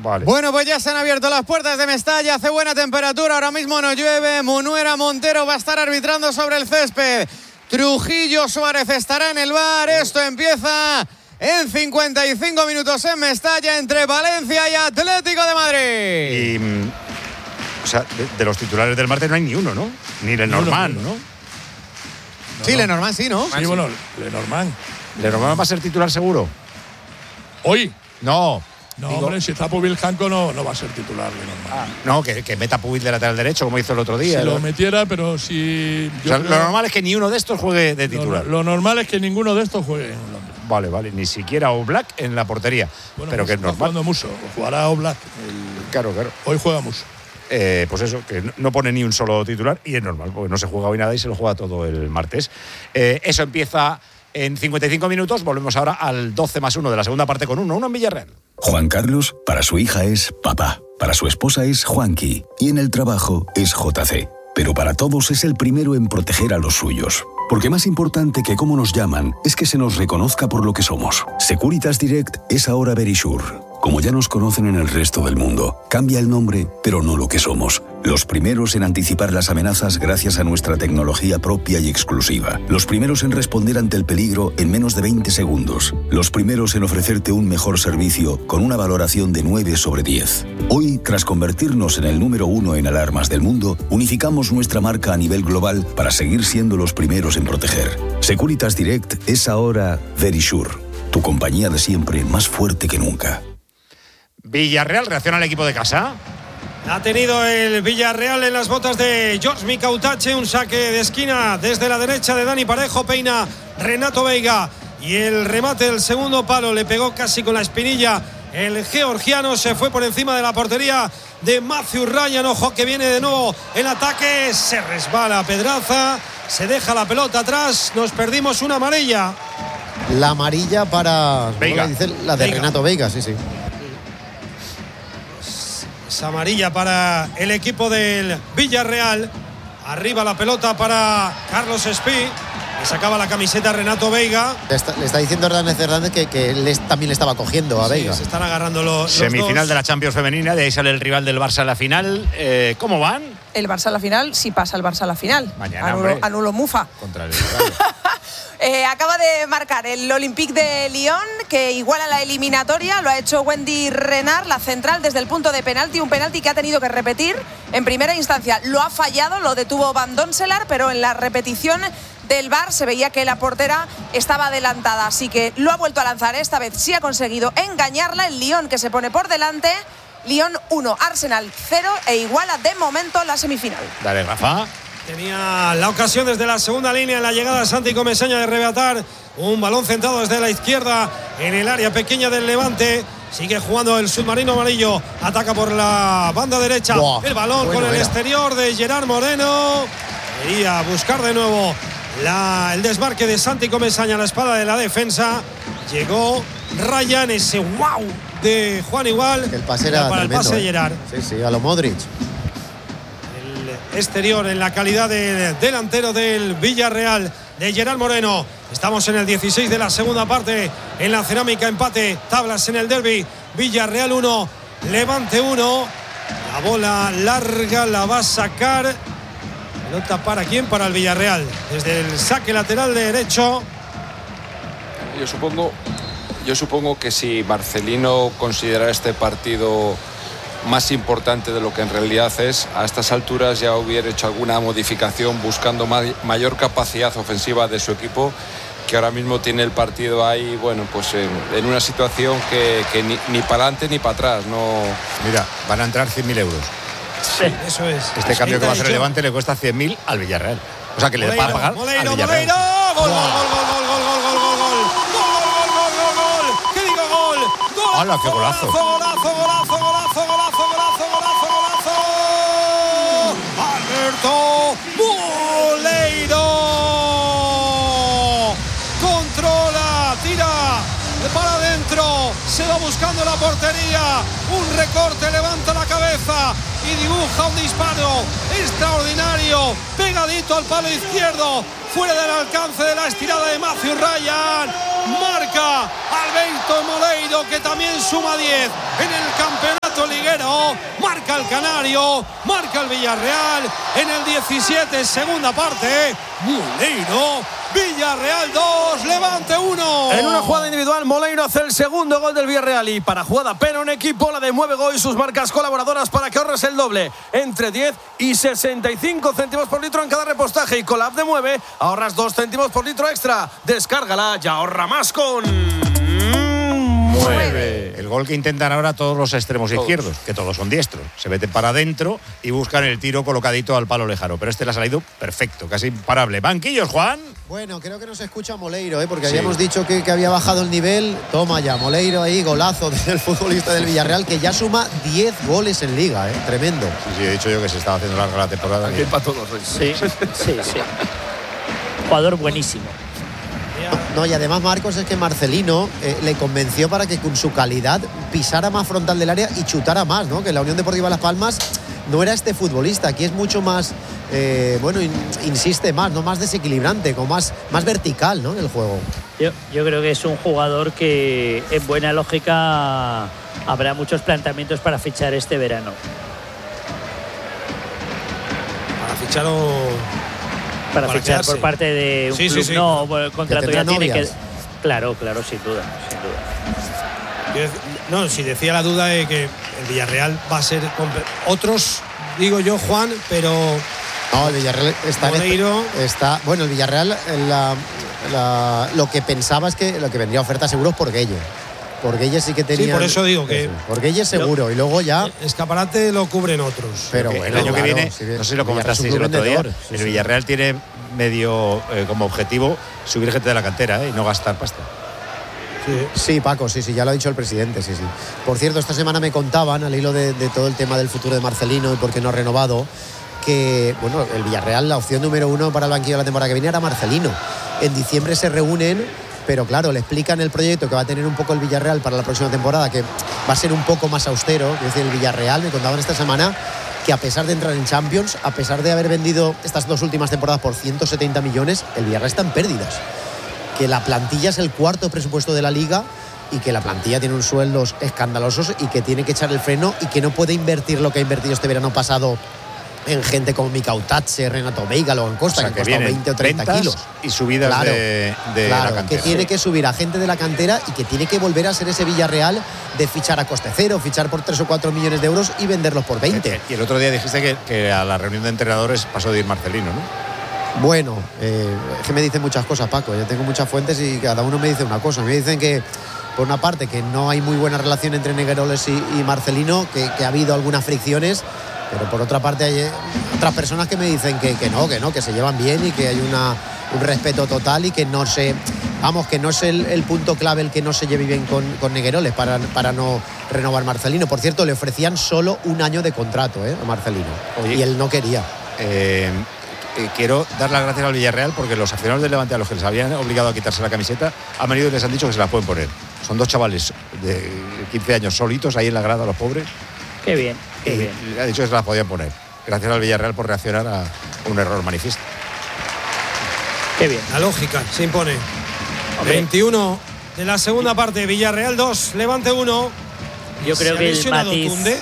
Vale. Bueno, pues ya se han abierto las puertas de Mestalla, hace buena temperatura, ahora mismo no llueve. Munuera Montero va a estar arbitrando sobre el césped. Trujillo Suárez estará en el bar. Esto empieza en 55 minutos en Mestalla entre Valencia y Atlético de Madrid. Y, o sea, de los titulares del martes no hay ni uno, ¿no? Ni Lenormand, ¿no? Sí, Lenormand sí, ¿no? Sí, bueno, Lenormand. ¿Lenormand va a ser titular seguro? ¿Hoy? No. No, digo, hombre, si está Pubil Janko no va a ser titular Lenormand. No, que meta Pubil de lateral derecho, como hizo el otro día. Si lo metiera, pero si… O sea, lo normal es que ni uno de estos juegue de titular. Lo normal es que ninguno de estos juegue en Londres. Vale, ni siquiera Oblak en la portería. Bueno, pero pues que es está normal. jugando Muso, jugará Oblak. Claro. Hoy juega Muso. Pues eso, que no pone ni un solo titular y es normal, porque no se juega hoy nada y se lo juega todo el martes. Eso empieza en 55 minutos. Volvemos ahora al 12+1 de la segunda parte con 1-1 en Villarreal. Juan Carlos, para su hija es papá, para su esposa es Juanqui y en el trabajo es JC. Pero para todos es el primero en proteger a los suyos. Porque más importante que cómo nos llaman es que se nos reconozca por lo que somos. Securitas Direct es ahora Verisure. Como ya nos conocen en el resto del mundo, cambia el nombre, pero no lo que somos. Los primeros en anticipar las amenazas gracias a nuestra tecnología propia y exclusiva. Los primeros en responder ante el peligro en menos de 20 segundos. Los primeros en ofrecerte un mejor servicio con una valoración de 9 sobre 10. Hoy, tras convertirnos en el número 1 en alarmas del mundo, unificamos nuestra marca a nivel global para seguir siendo los primeros en proteger. Securitas Direct es ahora Verisure. Tu compañía de siempre más fuerte que nunca. Villarreal reacciona al equipo de casa. Ha tenido el Villarreal en las botas de George Micautache, un saque de esquina desde la derecha de Dani Parejo, peina Renato Veiga y el remate del segundo palo le pegó casi con la espinilla. El georgiano se fue por encima de la portería de Matthew Ryan. Ojo que viene de nuevo el ataque, se resbala Pedraza, se deja la pelota atrás, nos perdimos una amarilla. La amarilla para Veiga. La de Veiga. Renato Veiga, sí. Es amarilla para el equipo del Villarreal. Arriba la pelota para Carlos Espí. Le sacaba la camiseta Renato Veiga. Le está diciendo Hernández que él también le estaba cogiendo a Veiga. Se están agarrando los Semifinal dos. De la Champions femenina, de ahí sale el rival del Barça a la final. ¿Cómo van? El Barça a la final, sí pasa el Barça a la final. Mañana, anulo Mufa. Contra el Real. Acaba de marcar el Olympique de Lyon, que iguala la eliminatoria. Lo ha hecho Wendy Renard, la central, desde el punto de penalti. Un penalti que ha tenido que repetir en primera instancia. Lo ha fallado, lo detuvo Van Donselar, pero en la repetición del VAR se veía que la portera estaba adelantada. Así que lo ha vuelto a lanzar. Esta vez sí ha conseguido engañarla. El Lyon, que se pone por delante. Lyon 1, Arsenal 0 e iguala de momento la semifinal. Dale, Rafa. Tenía la ocasión desde la segunda línea en la llegada de Santi Comesaña de arrebatar un balón centrado desde la izquierda en el área pequeña del Levante. Sigue jugando el submarino amarillo, ataca por la banda derecha. El balón con el exterior de Gerard Moreno. Quería buscar de nuevo el desmarque de Santi Comesaña a la espalda de la defensa. Llegó Ryan, ese wow de Juan Igual. El pase era para tremendo, el pase de Gerard. Sí, a lo Modric. Exterior en la calidad del delantero del Villarreal de Gerard Moreno. Estamos en el 16 de la segunda parte en la cerámica, empate, tablas en el derbi. Villarreal 1, Levante 1. La bola larga la va a sacar. Pelota para quién, para el Villarreal. Desde el saque lateral de derecho. Yo supongo que si Marcelino considera este partido más importante de lo que en realidad es, a estas alturas ya hubiera hecho alguna modificación buscando mayor capacidad ofensiva de su equipo, que ahora mismo tiene el partido ahí, bueno, pues en una situación que ni para adelante ni para atrás. No. Mira, van a entrar 100.000 euros. Sí, eso es. Este cambio que va a hacer el Levante le cuesta 100.000 al Villarreal. O sea, que le va a pagar al Villarreal. Moleiro, gol. ¿Qué digo gol? ¡Hala, qué golazo! Golazo. Alberto Moleiro. Controla, tira para adentro, se va buscando la portería, un recorte, levanta la cabeza y dibuja un disparo extraordinario, pegadito al palo izquierdo, fuera del alcance de la estirada de Matthew Ryan. Marca Alberto Moleiro, que también suma 10 en el campeonato marca el Canario, marca el Villarreal en el 17, segunda parte. Moleiro, Villarreal 2, Levante 1. En una jugada individual, Moleiro hace el segundo gol del Villarreal y para jugada pero en equipo la de Mueve Go y sus marcas colaboradoras para que ahorres el doble, entre 10 y 65 céntimos por litro en cada repostaje, y con la app de Mueve ahorras 2 céntimos por litro extra. Descárgala y ahorra más con Mueve. El gol que intentan ahora todos los extremos izquierdos, que todos son diestros. Se meten para adentro y buscan el tiro colocadito al palo lejano. Pero este le ha salido perfecto, casi imparable. Banquillos, Juan. Bueno, creo que no se escucha Moleiro, porque habíamos dicho que había bajado el nivel. Toma ya, Moleiro ahí, golazo del futbolista del Villarreal, que ya suma 10 goles en Liga, tremendo. Sí, he dicho yo que se estaba haciendo larga la temporada. Aquí para todos. Sí. Jugador buenísimo. No, y además, Marcos, es que Marcelino le convenció para que con su calidad pisara más frontal del área y chutara más, ¿no? Que la Unión Deportiva Las Palmas no era este futbolista, aquí es mucho más, insiste más, ¿no? Más desequilibrante, como más vertical, ¿no? En el juego. Yo creo que es un jugador que en buena lógica habrá muchos planteamientos para fichar este verano. Para fichar o... Para fichar quedarse por parte de un club. Sí. No, el contrato que ya tiene novias. que... Claro, sin duda. No, si decía la duda de que el Villarreal va a ser... Otros, digo yo, Juan, pero... No, el Villarreal está... Moleiro. Bueno, el Villarreal, lo que pensaba es que lo que vendría oferta seguro es por Gueye. Por Gueye sí que tenía... Sí, por eso digo que... Por Gueye seguro, y luego ya... Escaparate lo cubren otros. Pero el bueno, año que claro, viene, no sé si lo comentasteis el otro día, el Villarreal tiene medio como objetivo subir gente de la cantera y no gastar pasta. Sí, Paco, sí, ya lo ha dicho el presidente, sí. Por cierto, esta semana me contaban, al hilo de todo el tema del futuro de Marcelino y por qué no ha renovado, que, bueno, el Villarreal, la opción número 1 para el banquillo de la temporada que viene era Marcelino. En diciembre se reúnen, pero claro, le explican el proyecto que va a tener un poco el Villarreal para la próxima temporada, que va a ser un poco más austero. Es decir, el Villarreal, me contaban esta semana, que a pesar de entrar en Champions, a pesar de haber vendido estas 2 últimas temporadas por 170 millones, el Villarreal está en pérdidas. Que la plantilla es el cuarto presupuesto de la Liga y que la plantilla tiene unos sueldos escandalosos y que tiene que echar el freno y que no puede invertir lo que ha invertido este verano pasado en gente como Mikau Tatse, Renato Veiga, Logan Costa, que han costado 20 o 30 kilos. Y subidas de la cantera. Que tiene que subir a gente de la cantera y que tiene que volver a ser ese Villarreal de fichar a coste cero, fichar por 3 o 4 millones de euros y venderlos por 20. Y el otro día dijiste que a la reunión de entrenadores pasó de ir Marcelino, ¿no? Bueno, es que me dicen muchas cosas, Paco. Yo tengo muchas fuentes y cada uno me dice una cosa. Me dicen que, por una parte, que no hay muy buena relación entre Negueroles y Marcelino, que ha habido algunas fricciones, pero por otra parte hay otras personas que me dicen que se llevan bien y que hay un respeto total y que no se... Vamos, que no es el punto clave el que no se lleve bien con Negueroles para no renovar Marcelino. Por cierto, le ofrecían solo 1 año de contrato a Marcelino. Oye, y él no quería. Quiero dar las gracias al Villarreal porque los aficionados del Levante, a los que les habían obligado a quitarse la camiseta, han venido y les han dicho que se la pueden poner. Son 2 chavales de 15 años solitos ahí en la grada, los pobres. Qué bien. Ha dicho que se las podían poner. Gracias al Villarreal por reaccionar a un error manifiesto. Qué bien. La lógica se impone. 21 de la segunda parte, Villarreal 2, Levante 1. Yo creo que el matiz... Tunde.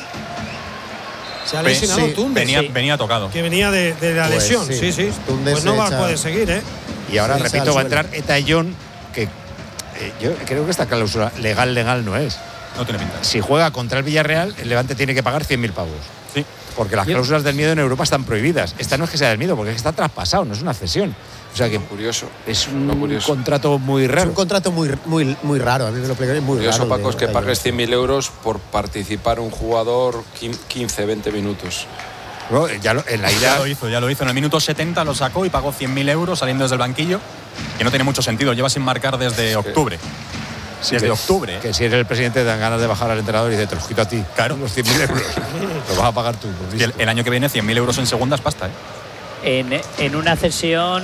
Se ha lesionado Tunde. Venía tocado. Que venía de la lesión, sí. Pues no puede seguir, Y ahora, repito, va a entrar Eta John, que yo creo que esta cláusula legal no es. No tiene pinta. Si juega contra el Villarreal, el Levante tiene que pagar 100.000 pavos. Sí. Porque las cláusulas del miedo en Europa están prohibidas. Esta no es que sea del miedo, porque es que está traspasado, no es una cesión. O sea que curioso. Es un contrato muy raro. Es un contrato muy raro, a mí me lo explicaron, muy curioso, raro. Paco, es que pagues 100.000 euros por participar un jugador 15-20 minutos. Bueno, en la ida ya lo hizo. En el minuto 70 lo sacó y pagó 100.000 euros saliendo desde el banquillo, que no tiene mucho sentido. Lleva sin marcar desde octubre. Sí, desde octubre. Que si eres el presidente te dan ganas de bajar al entrenador y de te los quito a ti. Claro. Los 100.000 euros. Lo vas a pagar tú. Y el año que viene 100.000 euros en segunda es pasta, En una cesión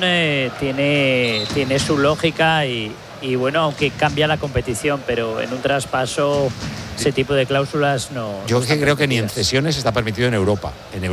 tiene su lógica y bueno, aunque cambia la competición, pero en un traspaso ese tipo de cláusulas no. Yo creo que ni en cesiones está permitido en Europa.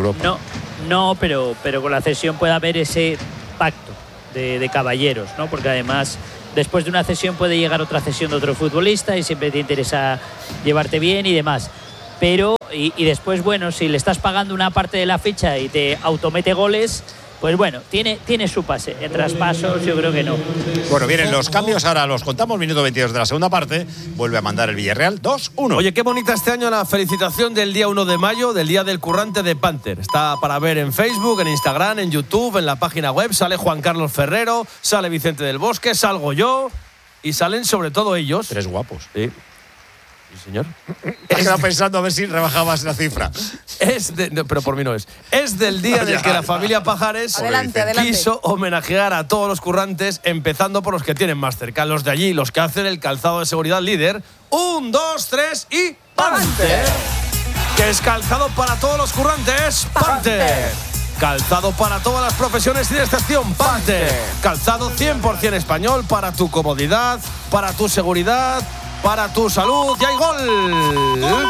No, pero con la cesión puede haber ese pacto de caballeros, ¿no? Porque además después de una cesión puede llegar otra cesión de otro futbolista y siempre te interesa llevarte bien y demás. pero y después, bueno, si le estás pagando una parte de la ficha y te automete goles, pues bueno, tiene su pase. En traspasos yo creo que no. Bueno, vienen los cambios, ahora los contamos. Minuto 22 de la segunda parte. Vuelve a mandar el Villarreal 2-1. Oye, qué bonita este año la felicitación del día 1 de mayo, del Día del Currante de Panther. Está para ver en Facebook, en Instagram, en YouTube, en la página web. Sale Juan Carlos Ferrero, sale Vicente del Bosque, salgo yo y salen sobre todo ellos. 3 guapos. Sí. Sí, señor. He quedado pensando a ver si rebajabas la cifra. No, pero por mí no es. Es del día en el que la familia Pajares quiso homenajear a todos los currantes, empezando por los que tienen más cerca, los de allí, los que hacen el calzado de seguridad líder. 1, 2, 3 y Panther. Que es calzado para todos los currantes. Panther. Calzado para todas las profesiones sin excepción. Panther. Calzado 100% español para tu comodidad, para tu seguridad, para tu salud. ¡Y hay gol! ¡Gol!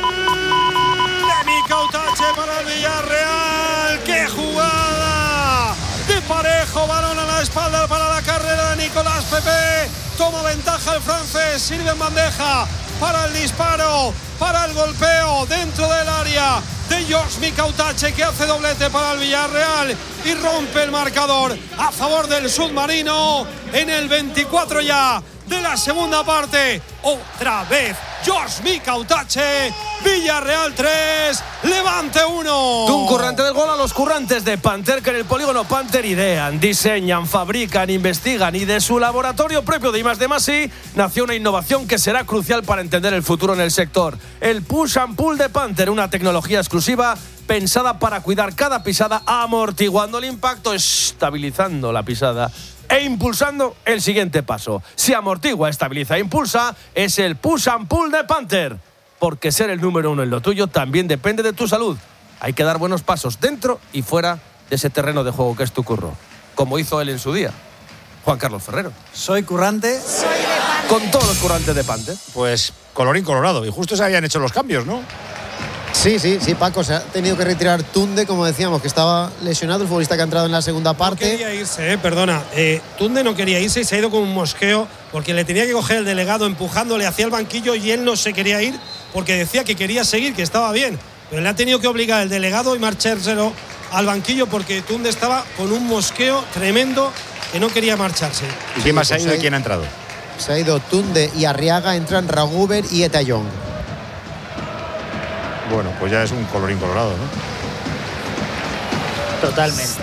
Mica Utache para el Villarreal. ¡Qué jugada! De Parejo, balón a la espalda para la carrera de Nicolás Pepe. Toma ventaja el francés, sirve en bandeja para el disparo, para el golpeo dentro del área de George Mica Utache, que hace doblete para el Villarreal y rompe el marcador a favor del submarino en el 24 ya de la segunda parte. Otra vez George Mica Utache. Villarreal 3, Levante 1. De un currante del gol a los currantes de Panther, que en el polígono Panther idean, diseñan, fabrican, investigan, y de su laboratorio propio de I+D+I nació una innovación que será crucial para entender el futuro en el sector. El Push and Pull de Panther, una tecnología exclusiva pensada para cuidar cada pisada, amortiguando el impacto, estabilizando la pisada e impulsando el siguiente paso. Si amortigua, estabiliza e impulsa, es el Push and Pull de Panther. Porque ser el número 1 en lo tuyo también depende de tu salud. Hay que dar buenos pasos dentro y fuera de ese terreno de juego que es tu curro. Como hizo él en su día. Juan Carlos Ferrero. Soy currante. Con todos los currantes de Panther. Pues colorín colorado. Y justo se habían hecho los cambios, ¿no? Sí, Paco, se ha tenido que retirar Tunde, como decíamos, que estaba lesionado, el futbolista que ha entrado en la segunda parte. No quería irse, perdona. Tunde no quería irse y se ha ido con un mosqueo porque le tenía que coger el delegado empujándole hacia el banquillo y él no se quería ir porque decía que quería seguir, que estaba bien. Pero le ha tenido que obligar el delegado y marchárselo al banquillo porque Tunde estaba con un mosqueo tremendo que no quería marcharse. ¿Y quién más ha ido y quién ha entrado? Se ha ido Tunde y Arriaga, entran Raguber y Etayón. Bueno, pues ya es un colorín colorado, ¿no? Totalmente.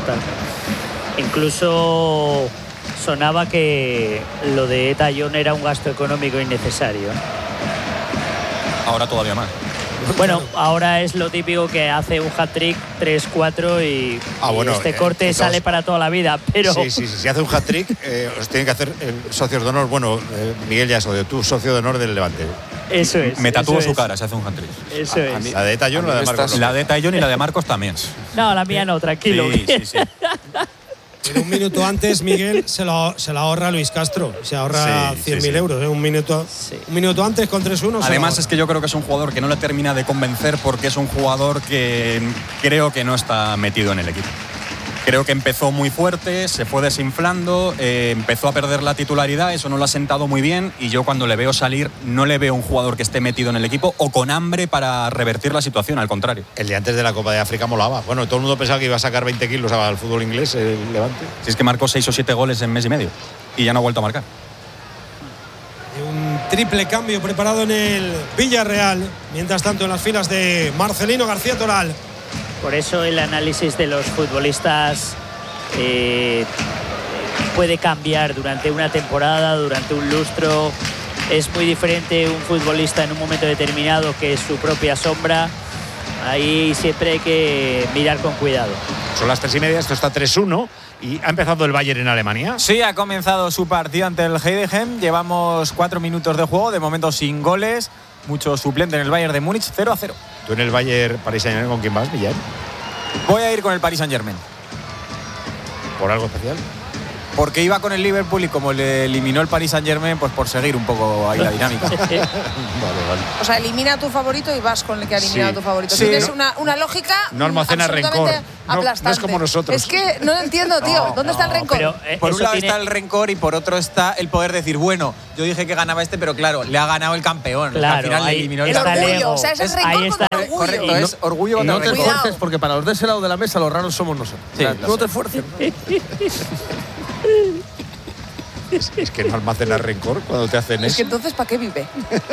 Incluso sonaba que lo de Etayón era un gasto económico innecesario. Ahora todavía más. Bueno, ahora es lo típico que hace un hat-trick 3-4 y este corte entonces, sale para toda la vida, pero… Sí, si hace un hat-trick, os tienen que hacer socios de honor. Bueno, Miguel ya es socio, tú socio de honor del Levante. Eso es. Me tatúo su cara, se hace un hat-trick. Eso es. La de Etayón o la de Marcos. La de Etayón y la de Marcos también. No, la mía no, tranquilo. Sí. Pero un minuto antes, Miguel, se la ahorra Luis Castro. Se ahorra 100.000 euros. Un minuto antes con 3-1. Además, es que yo creo que es un jugador que no le termina de convencer porque es un jugador que creo que no está metido en el equipo. Creo que empezó muy fuerte, se fue desinflando, empezó a perder la titularidad, eso no lo ha sentado muy bien y yo cuando le veo salir no le veo un jugador que esté metido en el equipo o con hambre para revertir la situación, al contrario. El día antes de la Copa de África molaba. Bueno, todo el mundo pensaba que iba a sacar 20 kilos al fútbol inglés, el Levante. Si es que marcó 6 o 7 goles en mes y medio y ya no ha vuelto a marcar. Un triple cambio preparado en el Villarreal, mientras tanto en las filas de Marcelino García Toral. Por eso el análisis de los futbolistas puede cambiar durante una temporada, durante un lustro. Es muy diferente un futbolista en un momento determinado que es su propia sombra. Ahí siempre hay que mirar con cuidado. Son las 3:30, esto está 3-1 y ha empezado el Bayern en Alemania. Sí, ha comenzado su partido ante el Heidenheim. Llevamos 4 minutos de juego, de momento sin goles. Mucho suplente en el Bayern de Múnich, 0-0. ¿Tú en el Bayern Paris Saint-Germain con quién vas, Villar? Voy a ir con el Paris Saint-Germain. ¿Por algo especial? porque iba con el Liverpool y como le eliminó el Paris Saint-Germain, pues por seguir un poco ahí la dinámica. Vale. O sea, elimina a tu favorito y vas con el que ha eliminado a tu favorito. Sí. Tienes una lógica No almacena rencor. aplastante. No es como nosotros. Es que no lo entiendo, tío. ¿Dónde está el rencor? Pero, Por un lado tiene... está el rencor y por otro está el poder decir, bueno, yo dije que ganaba este, pero claro, le ha ganado el campeón. Claro, al final le eliminó el es está el campeón. orgullo. ego. O sea, ese es rencor Ahí está con orgullo. Correcto, es orgullo Y no contra te rencor. esfuerces, porque para los de ese lado de la mesa los raros somos nosotros. Sí, O sea, lo no sé. te esfuerces. Es que no almacena rencor cuando te hacen Es que eso. entonces, ¿para qué vive?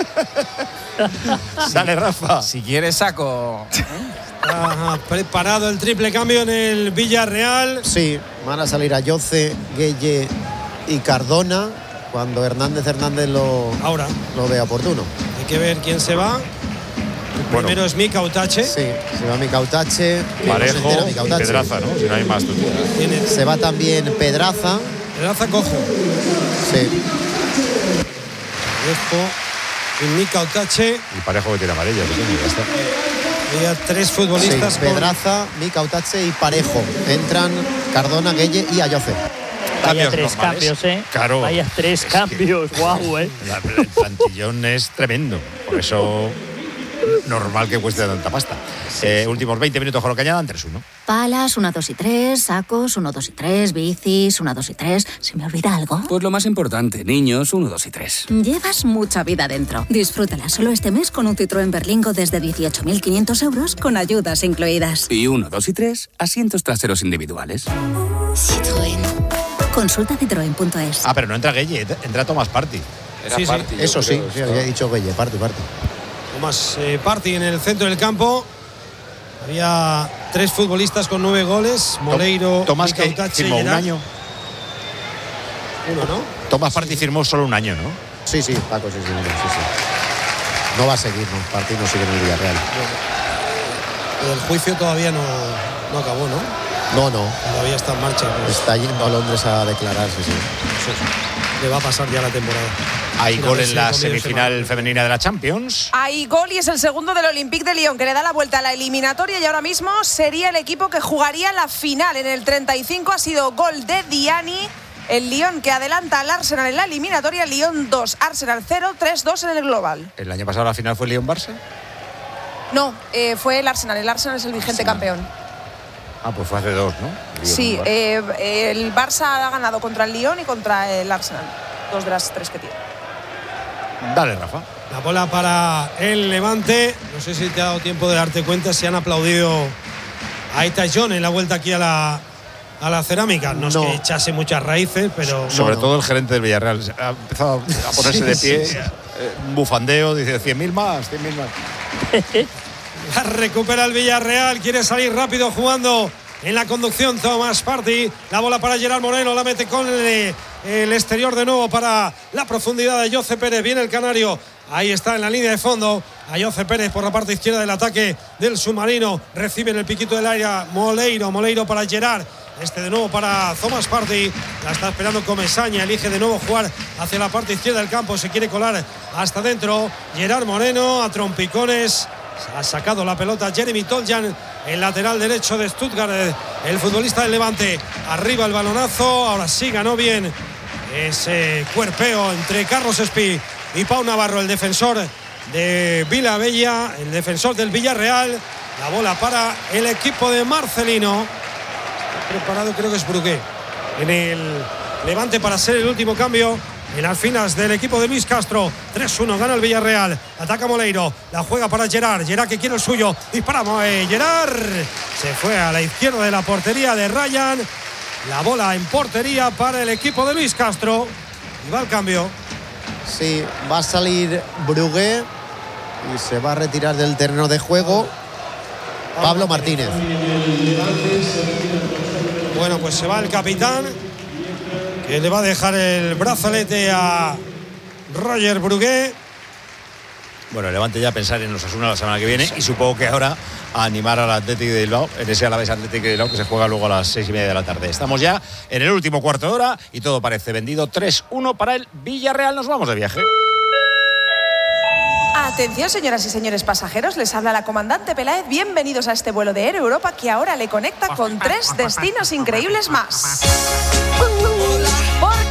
Dale, Rafa. Si quieres saco. Ajá, preparado el triple cambio en el Villarreal. Sí, van a salir a Yoce, Gueye y Cardona cuando Hernández lo vea oportuno. Hay que ver quién se va. Bueno. Primero es Mika Utache. Sí, se va Mikautache. Parejo y Pedraza, ¿no? Si no hay más. Se va también Pedraza. Pedraza cojo. Sí. Parejo y Mika Utache. Y Parejo que tiene amarilla. Pues, ya está. Había 3 futbolistas. Sí, Pedraza, Mikautache y Parejo. Entran Cardona, Gueye y Ayoce. Vaya Cambios 3 normales. cambios, ¿eh? Claro. Vaya 3 cambios, guau, ¿eh? El plantillón es tremendo. Por eso, normal que cueste tanta pasta. Últimos 20 minutos con lo que añadan, 3-1. Palas, 1, 2 y 3, sacos, 1, 2 y 3, bicis, 1, 2 y 3. ¿Se me olvida algo? Pues lo más importante, niños, 1, 2 y 3. Llevas mucha vida dentro. Disfrútala solo este mes con un Citroën Berlingo desde 18.500 euros con ayudas incluidas. Y 1, 2 y 3, asientos traseros individuales. Citroën. Consulta citroen.es. Ah, pero no entra Gueye, entra Thomas Partey. Sí, sí. Eso sí, sí, había dicho Gueye, Partey. Tomás Partey en el centro del campo. Había 3 futbolistas con 9 goles. Moleiro, Tomás que Mikautache, firmó un Gerard. año. Uno, ¿no? Tomás Partey firmó solo un año, ¿no? Sí, Paco, sí. No va a seguir, ¿no? Partey no sigue en el Villarreal. Pero el juicio todavía no acabó, ¿no? No. Todavía está en marcha. Pues. Está yendo a Londres a declarar, sí. Le va a pasar ya la temporada. Hay Sin gol haber en sido la comido semifinal semana. femenina de la Champions. Hay gol y es el segundo del Olympique de Lyon, que le da la vuelta a la eliminatoria y ahora mismo sería el equipo que jugaría la final. En el 35 ha sido gol de Diani. El Lyon que adelanta al Arsenal en la eliminatoria. Lyon 2, Arsenal 0, 3-2 en el global. El año pasado la final fue Lyon-Barça. No, fue el Arsenal. El Arsenal es el vigente campeón. Ah, pues fue hace 2, ¿no? Sí, el Barça ha ganado contra el Lyon y contra el Arsenal. 2 de las 3 que tiene. Dale, Rafa. La bola para el Levante. No sé si te ha dado tiempo de darte cuenta si han aplaudido a Itajon en la vuelta aquí a la cerámica. No es que echase muchas raíces, pero... Sobre todo el gerente del Villarreal. Ha empezado a ponerse de pie. Un bufandeo, dice 100.000 más, 100.000 más. La recupera el Villarreal. Quiere salir rápido jugando en la conducción Thomas Partey. La bola para Gerard Moreno. La mete con el exterior de nuevo para la profundidad de Yoce Pérez. Viene el canario. Ahí está en la línea de fondo. A Yoce Pérez por la parte izquierda del ataque del submarino. Recibe en el piquito del área Moleiro para Gerard. Este de nuevo para Thomas Partey. La está esperando Comesaña. Elige de nuevo jugar hacia la parte izquierda del campo. Se quiere colar hasta dentro. Gerard Moreno a trompicones. Ha sacado la pelota Jeremy Toljan, el lateral derecho de Stuttgart, el futbolista del Levante. Arriba el balonazo. Ahora sí ganó bien ese cuerpeo entre Carlos Espí y Pau Navarro, el defensor de Vilabella, el defensor del Villarreal. La bola para el equipo de Marcelino. Preparado, creo que es Brugué en el Levante para ser el último cambio en las filas del equipo de Luis Castro. 3-1, gana el Villarreal. Ataca Moleiro, la juega para Gerard que quiere el suyo. Disparamos, Gerard se fue a la izquierda de la portería de Ryan. La bola en portería para el equipo de Luis Castro. Y va al cambio. Sí, va a salir Brugué y se va a retirar del terreno de juego Pablo Martínez. Bueno, pues se va el capitán, que le va a dejar el brazalete a Roger Brugué. Bueno, el Levante ya a pensar en los Osasuna la semana que viene y supongo que ahora a animar al Atlético de Bilbao, en ese Alavés Atlético de Bilbao que se juega luego a las 6:30 de la tarde. Estamos ya en el último cuarto de hora y todo parece vendido. 3-1 para el Villarreal. Nos vamos de viaje. Atención, señoras y señores pasajeros, les habla la comandante Peláez. Bienvenidos a este vuelo de Air Europa que ahora le conecta con 3 destinos increíbles más.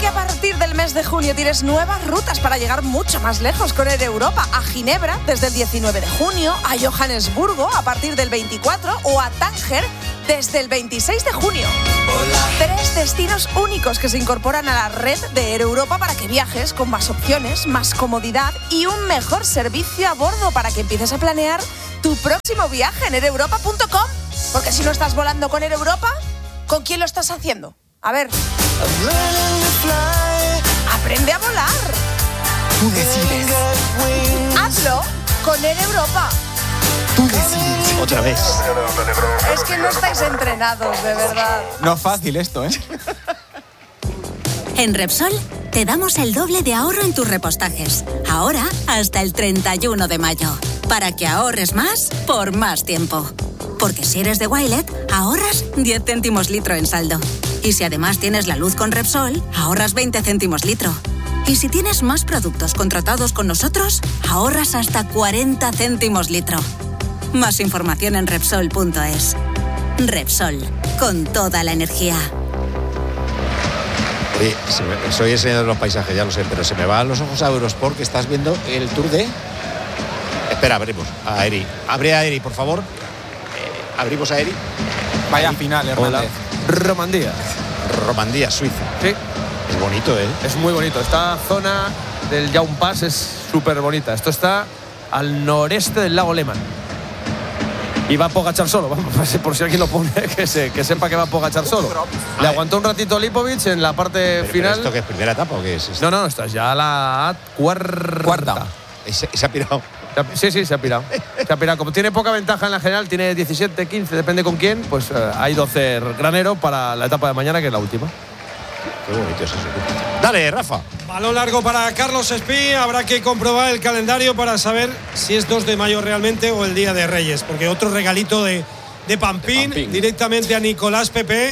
a partir del mes de junio tienes nuevas rutas para llegar mucho más lejos con Air Europa. A Ginebra desde el 19 de junio, a Johannesburgo a partir del 24 o a Tánger desde el 26 de junio. 3 destinos únicos que se incorporan a la red de Air Europa para que viajes con más opciones, más comodidad y un mejor servicio a bordo para que empieces a planear tu próximo viaje en aereuropa.com. Porque si no estás volando con Air Europa, ¿con quién lo estás haciendo? A ver. Aprende a volar. Tú decides. Hazlo con Air Europa. Tú decides. Otra vez. Es que no estáis entrenados, de verdad. No es fácil esto, ¿eh? En Repsol te damos el doble de ahorro en tus repostajes. Ahora hasta el 31 de mayo. Para que ahorres más por más tiempo. Porque si eres de Wilet, ahorras 10 céntimos litro en saldo. Y si además tienes la luz con Repsol, ahorras 20 céntimos litro. Y si tienes más productos contratados con nosotros, ahorras hasta 40 céntimos litro. Más información en Repsol.es. Repsol, con toda la energía. Oye, soy el señor de los paisajes, ya lo sé, pero se me van los ojos a Eurosport, que estás viendo el Tour de... Espera, abrimos a Eri. Abre a Eri, por favor. Abrimos a Eri. Vaya final, Hernández. Romandía, Suiza. Sí. Es bonito, ¿eh? Es muy bonito. Esta zona del Jaun Pass es súper bonita. Esto está al noreste del lago Lehmann. Y va Pogačar solo, vamos, por si alguien lo pone, que sepa que va Pogačar solo. Le aguantó un ratito Lipovic en la parte final. ¿Esto qué es, primera etapa o qué es esto? No, esta es ya la cuarta. Se ha pirado. Sí, se ha pirado. Se ha pirado. Como tiene poca ventaja en la general, tiene 17, 15, depende con quién, pues hay 12 granero para la etapa de mañana, que es la última. Qué bonito es eso. Dale, Rafa. Balón largo para Carlos Espí. Habrá que comprobar el calendario para saber si es 2 de mayo realmente o el Día de Reyes. Porque otro regalito de Pampín directamente a Nicolás Pepe,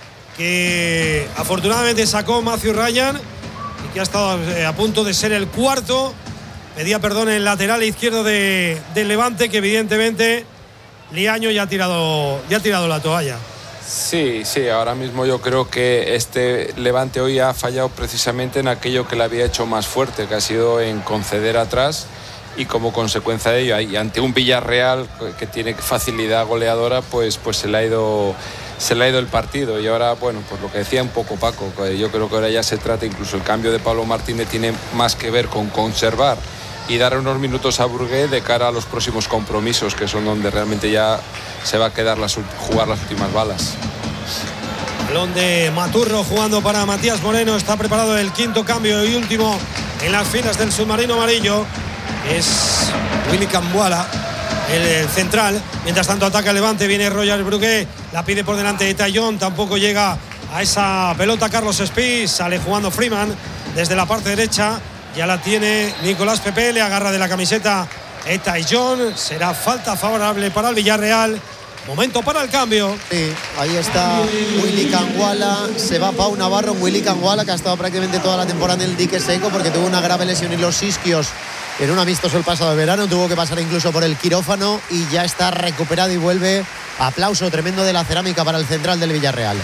que afortunadamente sacó Matthew Ryan y que ha estado a punto de ser el cuarto. Pedía perdón el lateral izquierdo del Levante, que evidentemente Liaño ya ha tirado la toalla. Sí, ahora mismo yo creo que este Levante hoy ha fallado precisamente en aquello que le había hecho más fuerte, que ha sido en conceder atrás, y como consecuencia de ello, y ante un Villarreal que tiene facilidad goleadora, pues se le ha ido el partido. Y ahora, bueno, pues lo que decía un poco Paco, yo creo que ahora ya se trata, incluso el cambio de Pablo Martínez tiene más que ver con conservar y dar unos minutos a Burgué de cara a los próximos compromisos, que son donde realmente ya se va a quedar jugar las últimas balas. Balón de Maturro jugando para Matías Moreno. Está preparado el quinto cambio y último en las filas del submarino amarillo. Es Willy Cambuala, el central. Mientras tanto ataca el Levante, viene Roger Burgué, la pide por delante de Tallón, tampoco llega a esa pelota Carlos Espí. Sale jugando Freeman desde la parte derecha. Ya la tiene Nicolás Pepe, le agarra de la camiseta Tallón. Será falta favorable para el Villarreal. Momento para el cambio. Sí, ahí está Willy Cambuala. Se va Pau Navarro. Willy Cambuala, que ha estado prácticamente toda la temporada en el dique seco porque tuvo una grave lesión en los isquios en un amistoso el pasado verano. Tuvo que pasar incluso por el quirófano y ya está recuperado y vuelve. Aplauso tremendo de la cerámica para el central del Villarreal.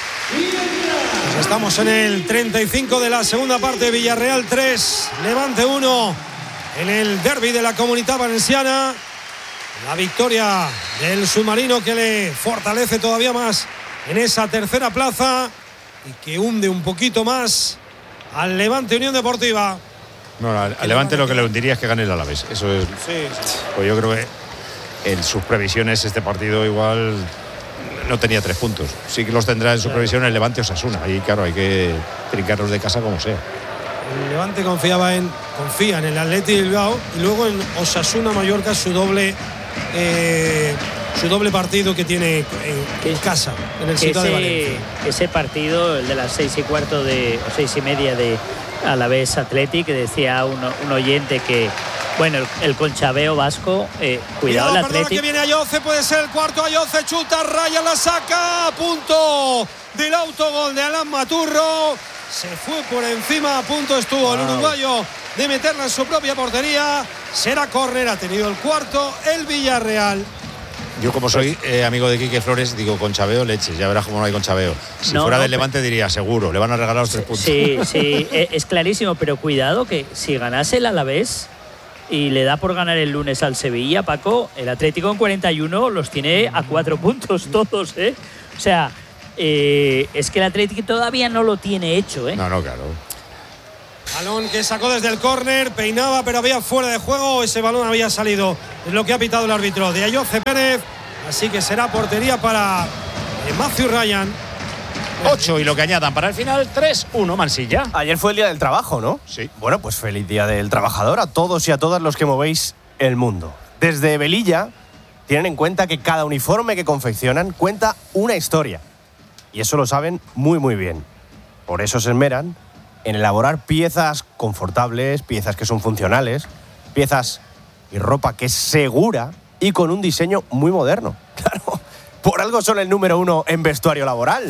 Pues estamos en el 35 de la segunda parte. Villarreal 3, Levante 1 en el derbi de la Comunitat Valenciana. La victoria del submarino, que le fortalece todavía más en esa tercera plaza y que hunde un poquito más al Levante Unión Deportiva. No, al Levante lo que le hundiría es que gane el Alavés. Eso es. Sí. Pues yo creo que en sus previsiones este partido igual no tenía 3 puntos. Sí que los tendrá en su previsión el Levante Osasuna. Ahí, claro, hay que trincarlos de casa como sea. El Levante confía en el Athletic Bilbao y luego en Osasuna Mallorca su doble partido que tiene en casa, en el Ciudad de Valencia. Ese partido, el de las 6:15 o 6:30 de Alavés Athletic, que decía un oyente que, bueno, el conchabeo vasco, cuidado el Athletic. Que viene Ayoce, puede ser el cuarto. Ayoce chuta, Raya la saca, a punto del autogol de Alan Maturro. Se fue por encima, a punto estuvo el uruguayo de meterla en su propia portería. Será córner, ha tenido el cuarto el Villarreal. Yo como soy amigo de Quique Flores, digo con chabeo leches, ya verás cómo no hay con chabeo. Si fuera del Levante diría seguro, le van a regalar los 3 puntos. Sí, es clarísimo, pero cuidado que si ganase el Alavés y le da por ganar el lunes al Sevilla, Paco, el Atlético en 41 los tiene a 4 puntos todos, ¿eh? O sea, es que el Atlético todavía no lo tiene hecho, ¿eh? No, claro. Balón que sacó desde el córner, peinaba, pero había fuera de juego. Ese balón había salido. Es lo que ha pitado el árbitro de Ayoce Pérez. Así que será portería para Matthew Ryan. 8 y lo que añadan para el final, 3-1 Mansilla. Ayer fue el día del trabajo, ¿no? Sí. Bueno, pues feliz día del trabajador a todos y a todas los que movéis el mundo. Desde Velilla tienen en cuenta que cada uniforme que confeccionan cuenta una historia. Y eso lo saben muy, muy bien. Por eso se esmeran en elaborar piezas confortables, piezas que son funcionales, piezas y ropa que es segura y con un diseño muy moderno. Claro, por algo son el número 1 en vestuario laboral.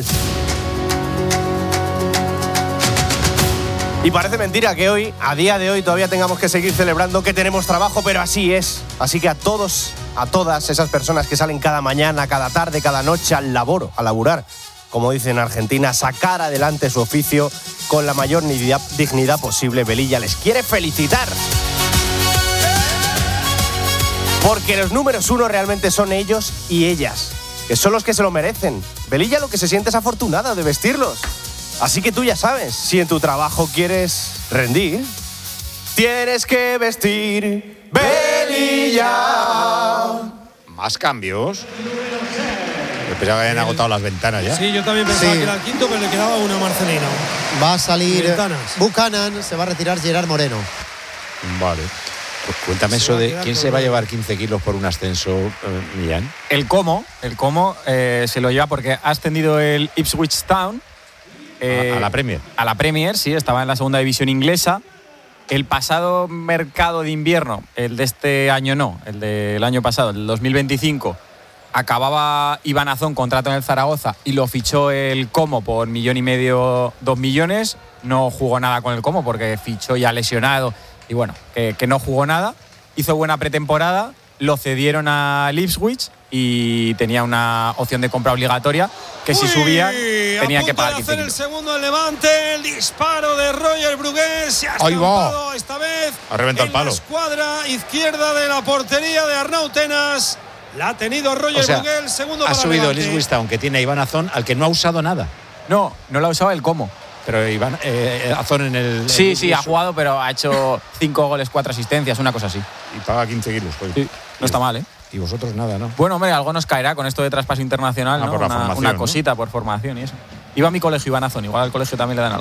Y parece mentira que hoy, a día de hoy, todavía tengamos que seguir celebrando que tenemos trabajo, pero así es. Así que a todos, a todas esas personas que salen cada mañana, cada tarde, cada noche a laburar, como dicen en Argentina, sacar adelante su oficio con la mayor dignidad posible, Velilla les quiere felicitar. Porque los números 1 realmente son ellos y ellas, que son los que se lo merecen. Velilla lo que se siente es afortunada de vestirlos. Así que tú ya sabes, si en tu trabajo quieres rendir, tienes que vestir Velilla. Más cambios. Pensaba que habían agotado las ventanas ya. Sí, yo también pensaba que era el quinto, pero le quedaba una a Marcelino. Va a salir Buchanan, se va a retirar Gerard Moreno. Vale. Pues cuéntame eso de quién se va a llevar 15 kilos por un ascenso, Millán. El Como se lo lleva porque ha ascendido el Ipswich Town. A la Premier. A la Premier, sí, estaba en la segunda división inglesa. El pasado mercado de invierno, el de este año no, el del año pasado, el 2025, acababa Iván Azón contrato en el Zaragoza y lo fichó el Como por 1,5 millones, 2 millones. No jugó nada con el Como porque fichó ya lesionado y bueno, que no jugó nada. Hizo buena pretemporada, lo cedieron al Ipswich y tenía una opción de compra obligatoria que si subían tenía que pagar 15 kilos. El segundo del Levante, el disparo de Roger Brugués se ha estampado esta vez ha reventado el palo. La escuadra izquierda de la portería de Arnau Tenas. La ha tenido Roger Brugués, el segundo para ha subido Levante. el Ipswich Town, que tiene a Iván Azón, al que no ha usado nada. No lo ha usado el Como. Pero Iván Azón en el... Sí, ha jugado, pero ha hecho 5 goles, 4 asistencias, una cosa así. Y paga 15 kilos. Pues. Sí, no está mal, ¿eh? Y vosotros nada, ¿no? Bueno, hombre, algo nos caerá con esto de traspaso internacional, ¿no? Por la formación, una cosita, ¿no? Por formación y eso. Iba a mi colegio Iván Azón, igual al colegio también le dan algo.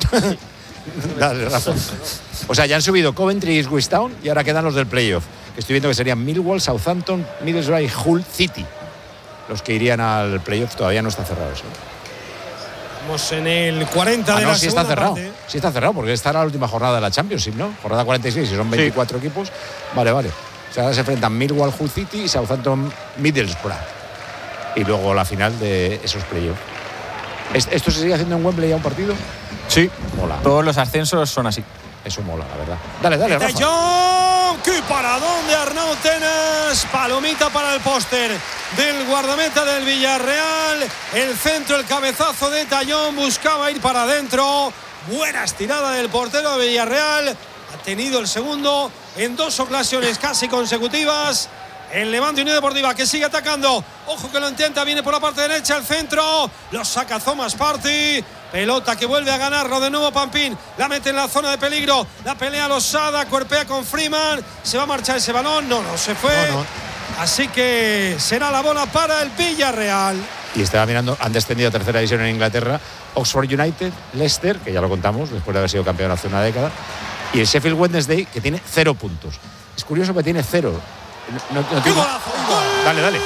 Dale razón. O sea, ya han subido Coventry y Ipswich Town y ahora quedan los del playoff. Estoy viendo que serían Millwall, Southampton, Middlesbrough y Hull City. Los que irían al playoff. Todavía no está cerrado eso. Estamos en el 40 de la sí segunda está cerrado. parte. Sí está cerrado porque esta era la última jornada de la Championship, ¿no? Jornada 46 y son 24 equipos. Vale. O sea, ahora se enfrentan Millwall, Hull City y Southampton, Middlesbrough. Y luego la final de esos playoffs. ¿Esto se sigue haciendo en Wembley ya un partido? Sí. Mola. Todos los ascensos son así. Eso mola, la verdad. Dale, De Rafa. Jong, qué paradón de Arnau Tenas. Palomita para el póster del guardameta del Villarreal. El centro, el cabezazo de Tallón, buscaba ir para adentro. Buena estirada del portero de Villarreal. Ha tenido el segundo en 2 ocasiones casi consecutivas. El Levante Unión Deportiva que sigue atacando. Ojo que lo intenta, viene por la parte derecha el centro. Lo saca Thomas Partey. Pelota que vuelve a ganarlo de nuevo Pampín. La mete en la zona de peligro. La pelea Losada, cuerpea con Freeman. Se va a marchar ese balón. No se fue. No. Así que será la bola para el Villarreal. Y estaba mirando, han descendido a tercera división en Inglaterra. Oxford United, Leicester, que ya lo contamos, después de haber sido campeón hace una década. Y el Sheffield Wednesday, que tiene 0 puntos. Es curioso que tiene 0. No ¡Qué golazo! Dale. ¡De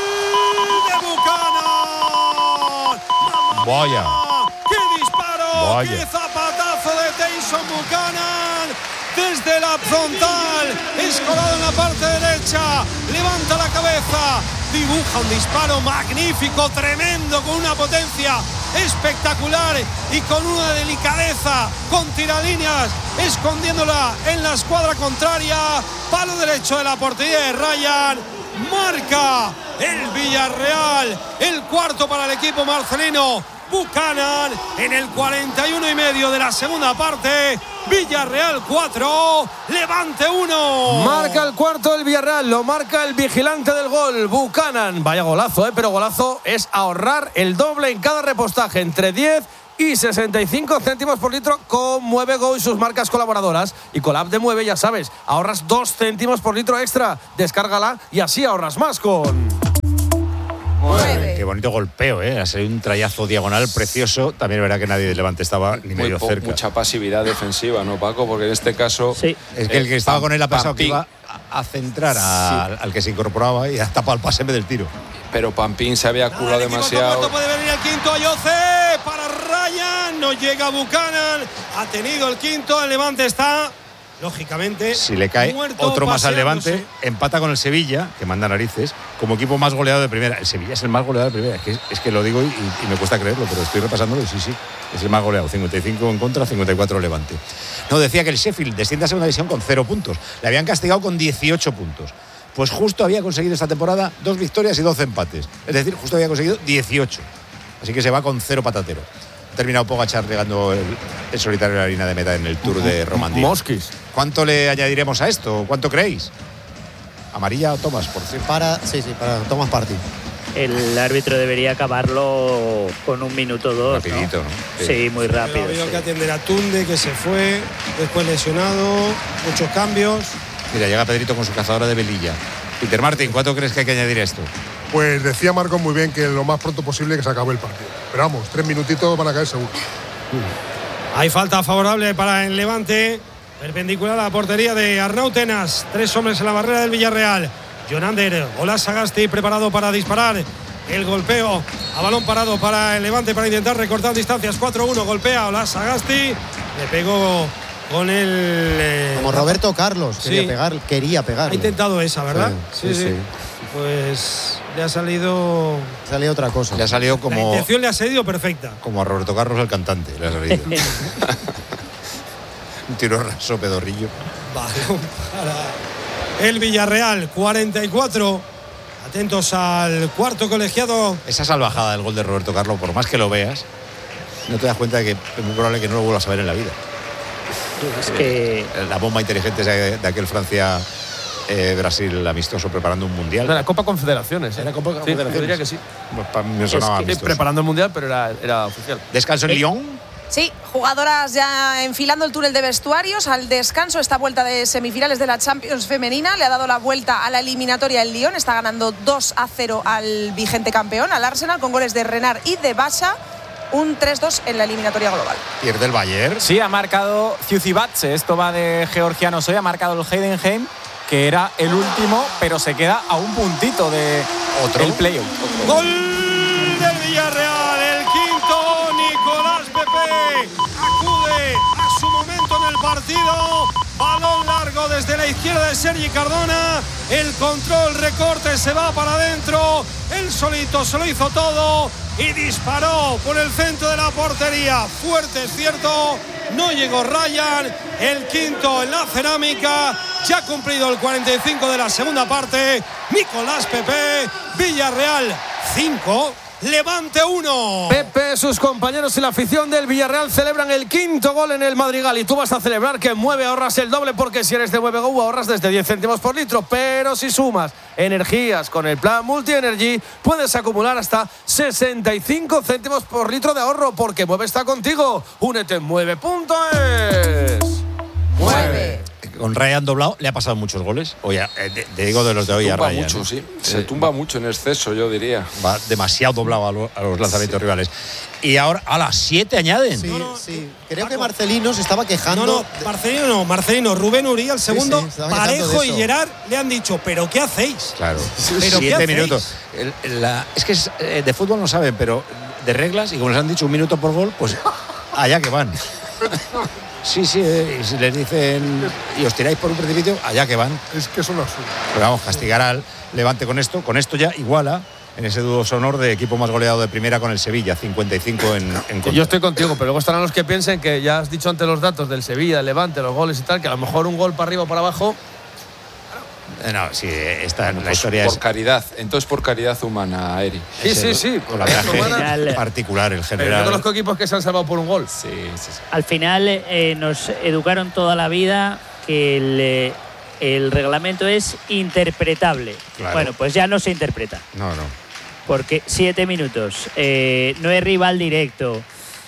Buchanan! Vaya. ¡Qué disparo! Vaya. ¡Qué zapatazo de Tyson Buchanan! Desde la frontal, escorado en la parte derecha, levanta la cabeza, dibuja un disparo magnífico, tremendo, con una potencia espectacular y con una delicadeza, con tiralíneas, escondiéndola en la escuadra contraria. Palo derecho de la portería de Ryan. marca el Villarreal, el cuarto para el equipo marcelino. Buchanan en el 41,5 de la segunda parte. Villarreal 4, Levante 1. Marca el cuarto del Villarreal, lo marca el vigilante del gol, Buchanan. Vaya golazo, pero golazo es ahorrar el doble en cada repostaje, entre 10 y 65 céntimos por litro con Mueve Go y sus marcas colaboradoras. Y con la app de Mueve, ya sabes, ahorras 2 céntimos por litro extra. Descárgala y así ahorras más con... Qué bonito golpeo, ¿eh? Ha sido un trayazo diagonal precioso. También es verdad que nadie de Levante estaba ni medio cerca. Mucha pasividad defensiva, ¿no, Paco? Porque en este caso... Sí. Es que el que estaba con él ha pensado que iba a centrar al que se incorporaba y ha tapado el pase en vez del tiro. Pero Pampín se había curado demasiado. Puede venir el quinto, Ayoce para Ryan. No llega Buchanan. Ha tenido el quinto. El Levante está... Lógicamente, si le cae otro más al Levante, empata con el Sevilla, que manda narices, como equipo más goleado de primera. El Sevilla es el más goleado de primera. Es que lo digo y me cuesta creerlo, pero estoy repasándolo y sí, es el más goleado. 55 en contra, 54 Levante. No, decía que el Sheffield desciende a segunda división con 0 puntos. Le habían castigado con 18 puntos. Pues justo había conseguido esta temporada 2 victorias y 12 empates. Es decir, justo había conseguido 18. Así que se va con 0 patatero. Ha terminado Pogačar llegando el solitario de la línea de meta en el Tour de Romandía. Mosquis. ¿Cuánto le añadiremos a esto? ¿Cuánto creéis? ¿Amarilla o Tomás, por cierto? Para Tomás Party. El árbitro debería acabarlo con 1 minuto 2. Rapidito, ¿no? Sí, muy rápido. Ha habido que atender a Tunde, que se fue, después lesionado, muchos cambios. Mira, llega Pedrito con su cazadora de velilla. Peter Martin, ¿cuánto crees que hay que añadir a esto? Pues decía Marco muy bien que lo más pronto posible que se acabe el partido. Pero vamos, 3 minutitos van a caer seguro. Hay falta favorable para el Levante, perpendicular a la portería de Arnau Tenas. 3 hombres en la barrera del Villarreal. Jonander, Olas Sagasti preparado para disparar. El golpeo a balón parado para el Levante para intentar recortar distancias. 4-1, golpea Olas Sagasti. Le pegó con el... Como Roberto Carlos, quería pegar. Ha intentado esa, ¿verdad? Sí. Pues le ha salido... otra cosa. Le ha salido como... La intención le ha salido perfecta. Como a Roberto Carlos, el cantante, le ha salido. Un tiro raso, pedorrillo. Balón para el Villarreal, 44. Atentos al cuarto colegiado. Esa salvajada del gol de Roberto Carlos, por más que lo veas, no te das cuenta de que es muy probable que no lo vuelvas a ver en la vida. Es que... La bomba inteligente de aquel Francia... Brasil amistoso preparando un mundial. De la Copa Confederaciones. ¿Era Copa Confederaciones? Yo diría que sí. Pues me sonaba amistoso. Preparando el mundial, pero era oficial. ¿Descanso en Lyon? Sí, jugadoras ya enfilando el túnel de vestuarios. Al descanso, esta vuelta de semifinales de la Champions femenina le ha dado la vuelta a la eliminatoria el Lyon. Está ganando 2-0 al vigente campeón, al Arsenal, con goles de Renard y de Basha. Un 3-2 en la eliminatoria global. ¿Pierde el Bayern? Sí, ha marcado Ciucibatse. Esto va de georgianos hoy. Ha marcado el Heidenheim, que era el último, pero se queda a un puntito de el playoff. Gol del Villarreal, el quinto. Nicolás Pepe acude a su momento en el partido. Balón largo desde la izquierda de Sergi Cardona. El control, recorte, se va para adentro. Él solito se lo hizo todo y disparó por el centro de la portería. Fuerte, es cierto. No llegó Ryan. El quinto en la cerámica. Ya ha cumplido el 45 de la segunda parte. Nicolás Pepe. Villarreal 5. Levante 1. Pepe, sus compañeros y la afición del Villarreal celebran el quinto gol en el Madrigal. Y tú vas a celebrar que en Mueve ahorras el doble, porque si eres de Mueve Go ahorras desde 10 céntimos por litro. Pero si sumas energías con el plan Multi Energy, puedes acumular hasta 65 céntimos por litro de ahorro, porque Mueve está contigo. Únete en mueve.es. Mueve. Con Ryan doblado le ha pasado muchos goles. Oye, te digo de los de hoy a Ryan. Mucho, sí. Se tumba mucho en exceso, yo diría. Va demasiado doblado a los lanzamientos rivales. Y ahora a las 7 añaden. Sí. Creo que Marcelino se estaba quejando. Marcelino. Rubén Uría, el segundo. Sí, Parejo y Gerard le han dicho, ¿pero qué hacéis? Claro. ¿Pero 7 minutos. Es que de fútbol no saben, pero de reglas, y como les han dicho 1 minuto por gol, pues allá que van. Sí, y si les dicen y os tiráis por un precipicio, allá que van. Es que son absurdos. Pero vamos, castigar al Levante con esto ya iguala en ese dúo sonor de equipo más goleado de primera con el Sevilla, 55 en contra. Yo estoy contigo, pero luego estarán los que piensen que ya has dicho antes los datos del Sevilla, del Levante, los goles y tal, que a lo mejor un gol para arriba o para abajo. No, sí, esta la pues historia por es caridad. Entonces por caridad humana, Eri. Sí. con la viaje particular, el Pero general. todos los equipos que se han salvado por un gol. Sí. Al final nos educaron toda la vida que el reglamento es interpretable. Claro. Bueno, pues ya no se interpreta. No. Porque 7 minutos, no es rival directo.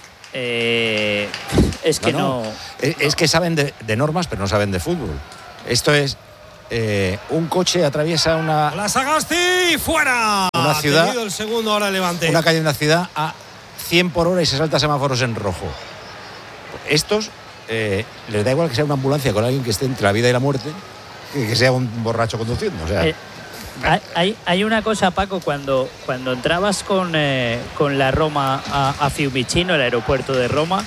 Es que no. Es que saben de normas, pero no saben de fútbol. Esto es un coche atraviesa La Sagasti fuera. Una ciudad. Ha tenido el segundo ahora el Levante. Una calle de una ciudad a 100 por hora y se salta semáforos en rojo. Estos les da igual que sea una ambulancia con alguien que esté entre la vida y la muerte que sea un borracho conduciendo. O sea, hay una cosa, Paco, cuando entrabas con la Roma a Fiumicino, el aeropuerto de Roma,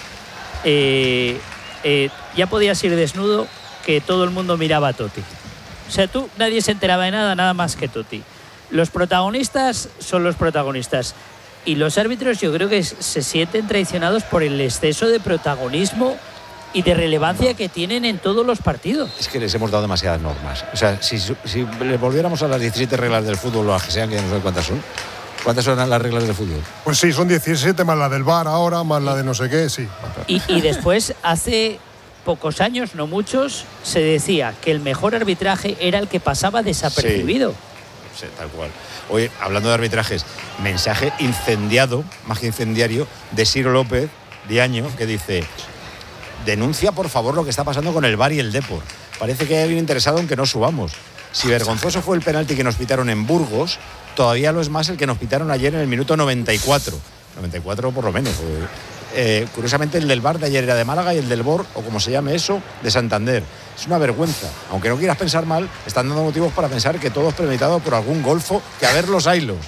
ya podías ir desnudo, que todo el mundo miraba a Totti. O sea, nadie se enteraba de nada más que Totti. Los protagonistas son los protagonistas. Y los árbitros yo creo que se sienten traicionados por el exceso de protagonismo y de relevancia que tienen en todos los partidos. Es que les hemos dado demasiadas normas. O sea, si le volviéramos a las 17 reglas del fútbol o a las que sean, que ya no sé cuántas son. ¿Cuántas son las reglas del fútbol? Pues sí, son 17 más la del VAR ahora, más la de no sé qué, sí. Y después, hace pocos años, no muchos, se decía que el mejor arbitraje era el que pasaba desapercibido. Sí, tal cual. Oye, hablando de arbitrajes, mensaje incendiado, más que incendiario, de Ciro López, de Año, que dice: denuncia por favor lo que está pasando con el VAR y el Depor. Parece que hay alguien interesado en que no subamos. Si vergonzoso fue el penalti que nos pitaron en Burgos, todavía lo es más el que nos pitaron ayer en el minuto 94. 94 por lo menos. Curiosamente el del VAR de ayer era de Málaga y el del BOR, o como se llame eso, de Santander. Es una vergüenza. Aunque no quieras pensar mal, están dando motivos para pensar que todo es premeditado por algún golfo, que a ver los ailos.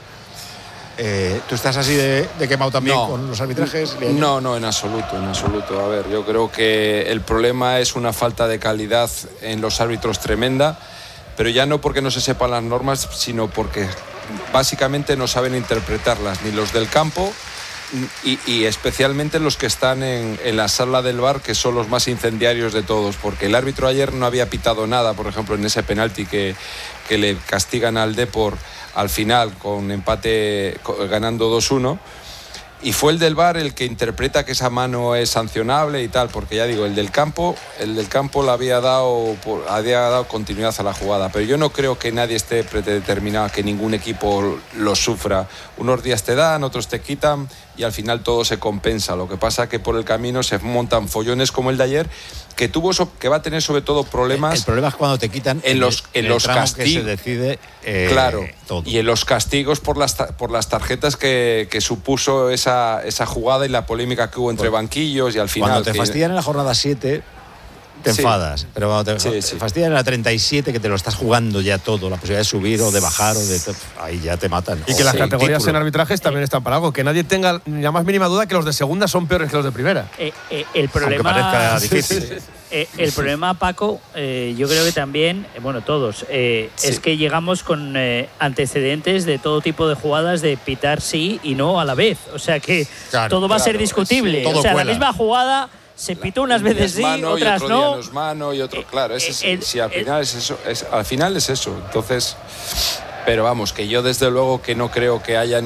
¿Tú estás así de quemado también con los arbitrajes? No, en absoluto. A ver, yo creo que el problema es una falta de calidad en los árbitros tremenda, pero ya no porque no se sepan las normas, sino porque básicamente no saben interpretarlas, ni los del campo y especialmente los que están en la sala del VAR, que son los más incendiarios de todos, porque el árbitro ayer no había pitado nada, por ejemplo, en ese penalti que le castigan al Depor al final con empate ganando 2-1, y fue el del VAR el que interpreta que esa mano es sancionable y tal, porque ya digo, el del campo le había dado continuidad a la jugada, pero yo no creo que nadie esté predeterminado, que ningún equipo lo sufra. Unos días te dan, otros te quitan y al final todo se compensa. Lo que pasa es que por el camino se montan follones como el de ayer, que va a tener sobre todo problemas. El problema es cuando te quitan en los castigos que se decide claro, todo. Y en los castigos por las tarjetas que supuso esa jugada y la polémica que hubo entre banquillos y al final. Cuando te fastidian en la jornada 7 te enfadas, pero cuando te fastidian en la 37, que te lo estás jugando ya todo, la posibilidad de subir o de bajar ahí ya te matan. Y que las categorías en arbitrajes también están para algo, que nadie tenga la más mínima duda que los de segunda son peores que los de primera. El problema, aunque parezca difícil. El problema, Paco, yo creo que también, todos, es que llegamos con antecedentes de todo tipo de jugadas de pitar sí y no a la vez. O sea que todo va a ser discutible. Todo la misma jugada se pitó unas veces sí, otras y no. No es mano y otro, claro, si al final es eso, al final es eso. Entonces, pero vamos, que yo desde luego que no creo que haya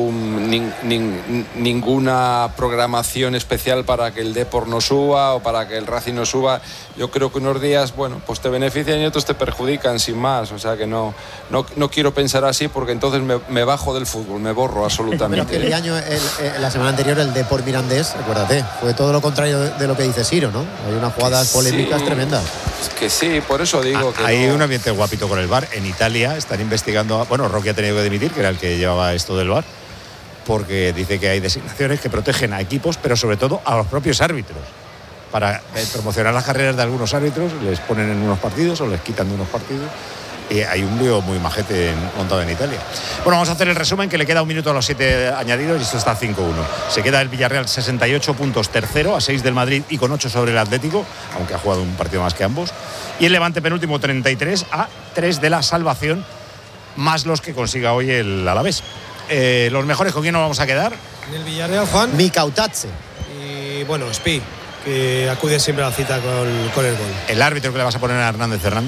ninguna programación especial para que el Depor no suba o para que el Racing no suba. Yo creo que unos días, pues te benefician y otros te perjudican sin más. O sea que no quiero pensar así, porque entonces me bajo del fútbol, me borro absolutamente. Pero el año, la semana anterior, el Depor Mirandés, acuérdate, fue todo lo contrario de lo que dice Ciro, ¿no? Hay unas jugadas polémicas tremendas. Es que sí, por eso digo que hay un ambiente guapito con el VAR. En Italia están investigando. Bueno, Rocky ha tenido que dimitir, que era el que llevaba esto del VAR, porque dice que hay designaciones que protegen a equipos, pero sobre todo a los propios árbitros. Para promocionar las carreras de algunos árbitros, les ponen en unos partidos o les quitan de unos partidos. Y hay un lío muy majete montado en Italia. Bueno, vamos a hacer el resumen, que le queda un minuto a los 7 añadidos y esto está 5-1. Se queda el Villarreal 68 puntos, tercero, a 6 del Madrid y con 8 sobre el Atlético, aunque ha jugado un partido más que ambos. Y el Levante penúltimo, 33, a 3 de la salvación, más los que consiga hoy el Alavés. Los mejores, ¿con quién nos vamos a quedar? En el Villarreal, Juan. Mikautadze. Y Spi, que acude siempre a la cita con el gol. ¿El árbitro que le vas a poner a Hernández Hernández?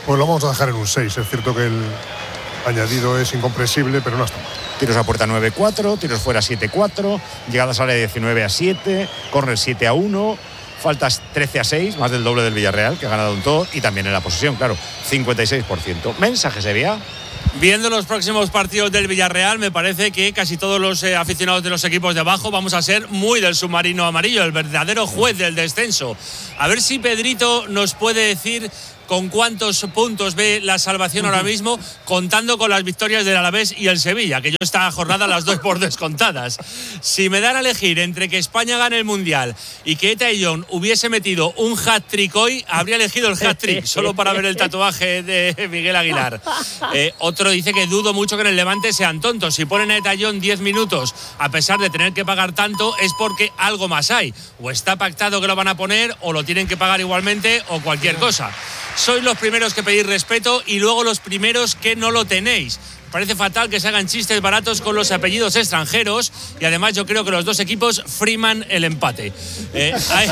Pues lo vamos a dejar en un 6. Es cierto que el añadido es incomprensible, pero no está mal. Tiros a puerta 9-4, tiros fuera 7-4, llegadas al área 19-7, córner 7-1, faltas 13-6, más del doble del Villarreal, que ha ganado un todo, y también en la posesión, claro, 56%. Mensaje, Sevilla. Viendo los próximos partidos del Villarreal, me parece que casi todos los aficionados de los equipos de abajo vamos a ser muy del submarino amarillo, el verdadero juez del descenso. A ver si Pedrito nos puede decir con cuántos puntos ve la salvación ahora mismo, contando con las victorias del Alavés y el Sevilla, que yo esta jornada las doy por descontadas. Si me dan a elegir entre que España gane el Mundial y que Eta y John hubiese metido un hat-trick hoy, habría elegido el hat-trick, solo para ver el tatuaje de Miguel Aguilar. Otro dice que dudo mucho que en el Levante sean tontos. Si ponen a Eta y John 10 minutos, a pesar de tener que pagar tanto, es porque algo más hay. O está pactado que lo van a poner, o lo tienen que pagar igualmente, o cualquier cosa. Sois los primeros que pedís respeto y luego los primeros que no lo tenéis. Parece fatal que se hagan chistes baratos con los apellidos extranjeros y además yo creo que los dos equipos friman el empate. Hay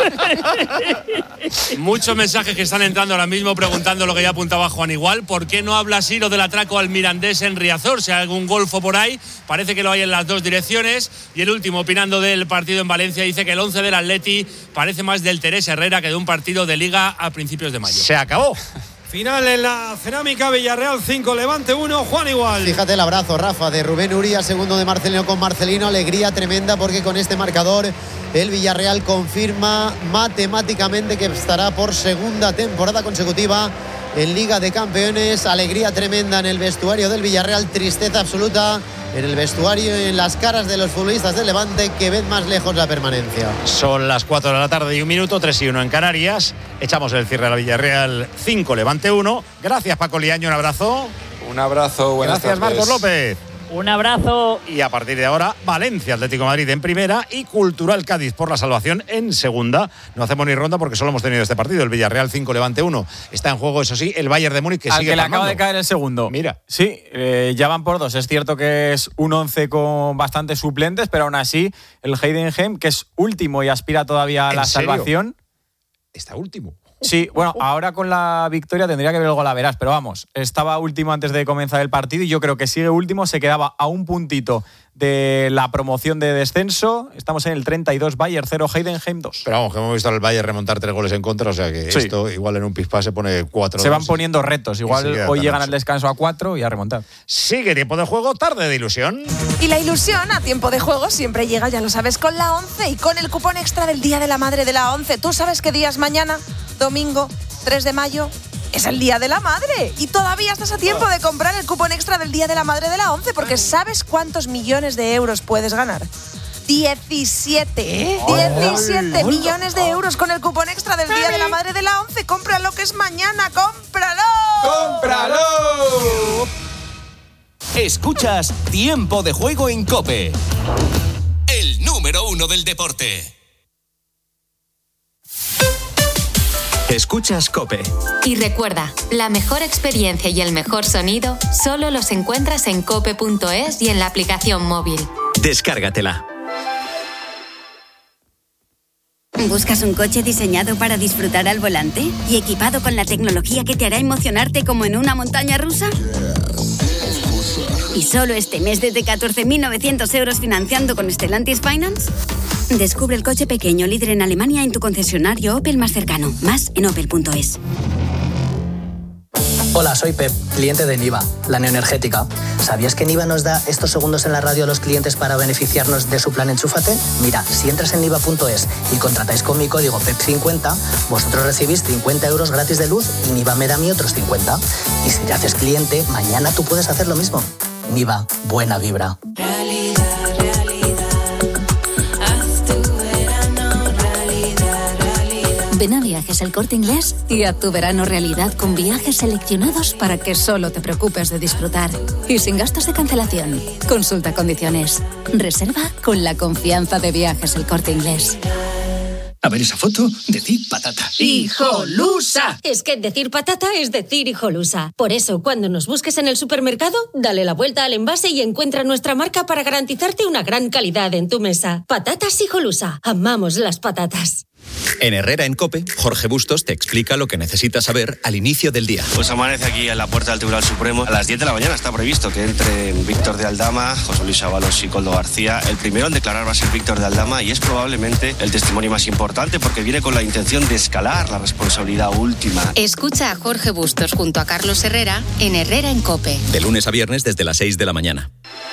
muchos mensajes que están entrando ahora mismo preguntando lo que ya apuntaba Juan Igual. ¿Por qué no habla así lo del atraco al Mirandés en Riazor? Si hay algún golfo por ahí, parece que lo hay en las dos direcciones. Y el último, opinando del partido en Valencia, dice que el 11 del Atleti parece más del Teresa Herrera que de un partido de Liga a principios de mayo. Se acabó. Final en la Cerámica, Villarreal 5, Levante 1, Juan Igual. Fíjate el abrazo, Rafa, de Rubén Uría, segundo de Marcelino con Marcelino. Alegría tremenda porque con este marcador el Villarreal confirma matemáticamente que estará por segunda temporada consecutiva en Liga de Campeones. Alegría tremenda en el vestuario del Villarreal, tristeza absoluta en el vestuario y en las caras de los futbolistas del Levante, que ven más lejos la permanencia. Son las 4 de la tarde y 1 minuto, 3-1 en Canarias. Echamos el cierre a la Villarreal 5, Levante 1. Gracias, Paco Liaño, un abrazo. Un abrazo, buenas Gracias, tardes. Marcos López. Un abrazo. Y a partir de ahora, Valencia, Atlético de Madrid en primera y Cultural Cádiz por la salvación en segunda. No hacemos ni ronda porque solo hemos tenido este partido. El Villarreal 5, Levante 1. Está en juego, eso sí, el Bayern de Múnich, que al sigue que le palmando. acaba de caer el segundo. Mira. Sí, ya van por 2. Es cierto que es un 11 con bastantes suplentes, pero aún así el Heidenheim, que es último y aspira todavía a la salvación. Está último. Sí, bueno, ahora con la victoria tendría que ver el golaveras, pero vamos, estaba último antes de comenzar el partido y yo creo que sigue último, se quedaba a un puntito de la promoción de descenso. Estamos en el 32, Bayern 0, Heidenheim 2. Pero vamos, que hemos visto al Bayern remontar 3 goles en contra, o sea que sí, esto igual en un pispás se pone 4. Se van poniendo retos, igual hoy llegan al descanso a 4 y a remontar. Sigue tiempo de juego, tarde de ilusión. Y la ilusión a tiempo de juego siempre llega, ya lo sabes, con la 11 y con el cupón extra del Día de la Madre de la 11. ¿Tú sabes qué día es mañana? Domingo 3 de mayo. Es el Día de la Madre y todavía estás a tiempo de comprar el cupón extra del Día de la Madre de la 11 porque ¿sabes cuántos millones de euros puedes ganar? 17 millones de euros con el cupón extra del Día de la Madre de la 11. Cómpralo, que es mañana, cómpralo. ¡Cómpralo! Escuchas Tiempo de Juego en COPE, el número 1 del deporte. Escuchas COPE. Y recuerda, la mejor experiencia y el mejor sonido solo los encuentras en cope.es y en la aplicación móvil. Descárgatela. ¿Buscas un coche diseñado para disfrutar al volante y equipado con la tecnología que te hará emocionarte como en una montaña rusa? ¿Y solo este mes desde 14.900 euros financiando con Stellantis Finance? Descubre el coche pequeño líder en Alemania en tu concesionario Opel más cercano. Más en opel.es. Hola, soy Pep, cliente de Niva, la neoenergética. ¿Sabías que Niva nos da estos segundos en la radio a los clientes para beneficiarnos de su plan Enchúfate? Mira, si entras en niva.es y contratáis con mi código PEP50, vosotros recibís 50 euros gratis de luz y Niva me da a mí otros 50. Y si te haces cliente, mañana tú puedes hacer lo mismo. Niva, buena vibra. Ven a Viajes El Corte Inglés y haz tu verano realidad con viajes seleccionados para que solo te preocupes de disfrutar. Y sin gastos de cancelación. Consulta condiciones. Reserva con la confianza de Viajes El Corte Inglés. A ver esa foto, decid patata. ¡Hijolusa! Es que decir patata es decir hijolusa. Por eso, cuando nos busques en el supermercado, dale la vuelta al envase y encuentra nuestra marca para garantizarte una gran calidad en tu mesa. Patatas Hijolusa. Amamos las patatas. En Herrera en COPE, Jorge Bustos te explica lo que necesitas saber al inicio del día. Pues amanece aquí en la puerta del Tribunal Supremo. A las 10 de la mañana está previsto que entren Víctor de Aldama, José Luis Ábalos y Koldo García. El primero en declarar va a ser Víctor de Aldama y es probablemente el testimonio más importante porque viene con la intención de escalar la responsabilidad última. Escucha a Jorge Bustos junto a Carlos Herrera en Herrera en COPE. De lunes a viernes desde las 6 de la mañana.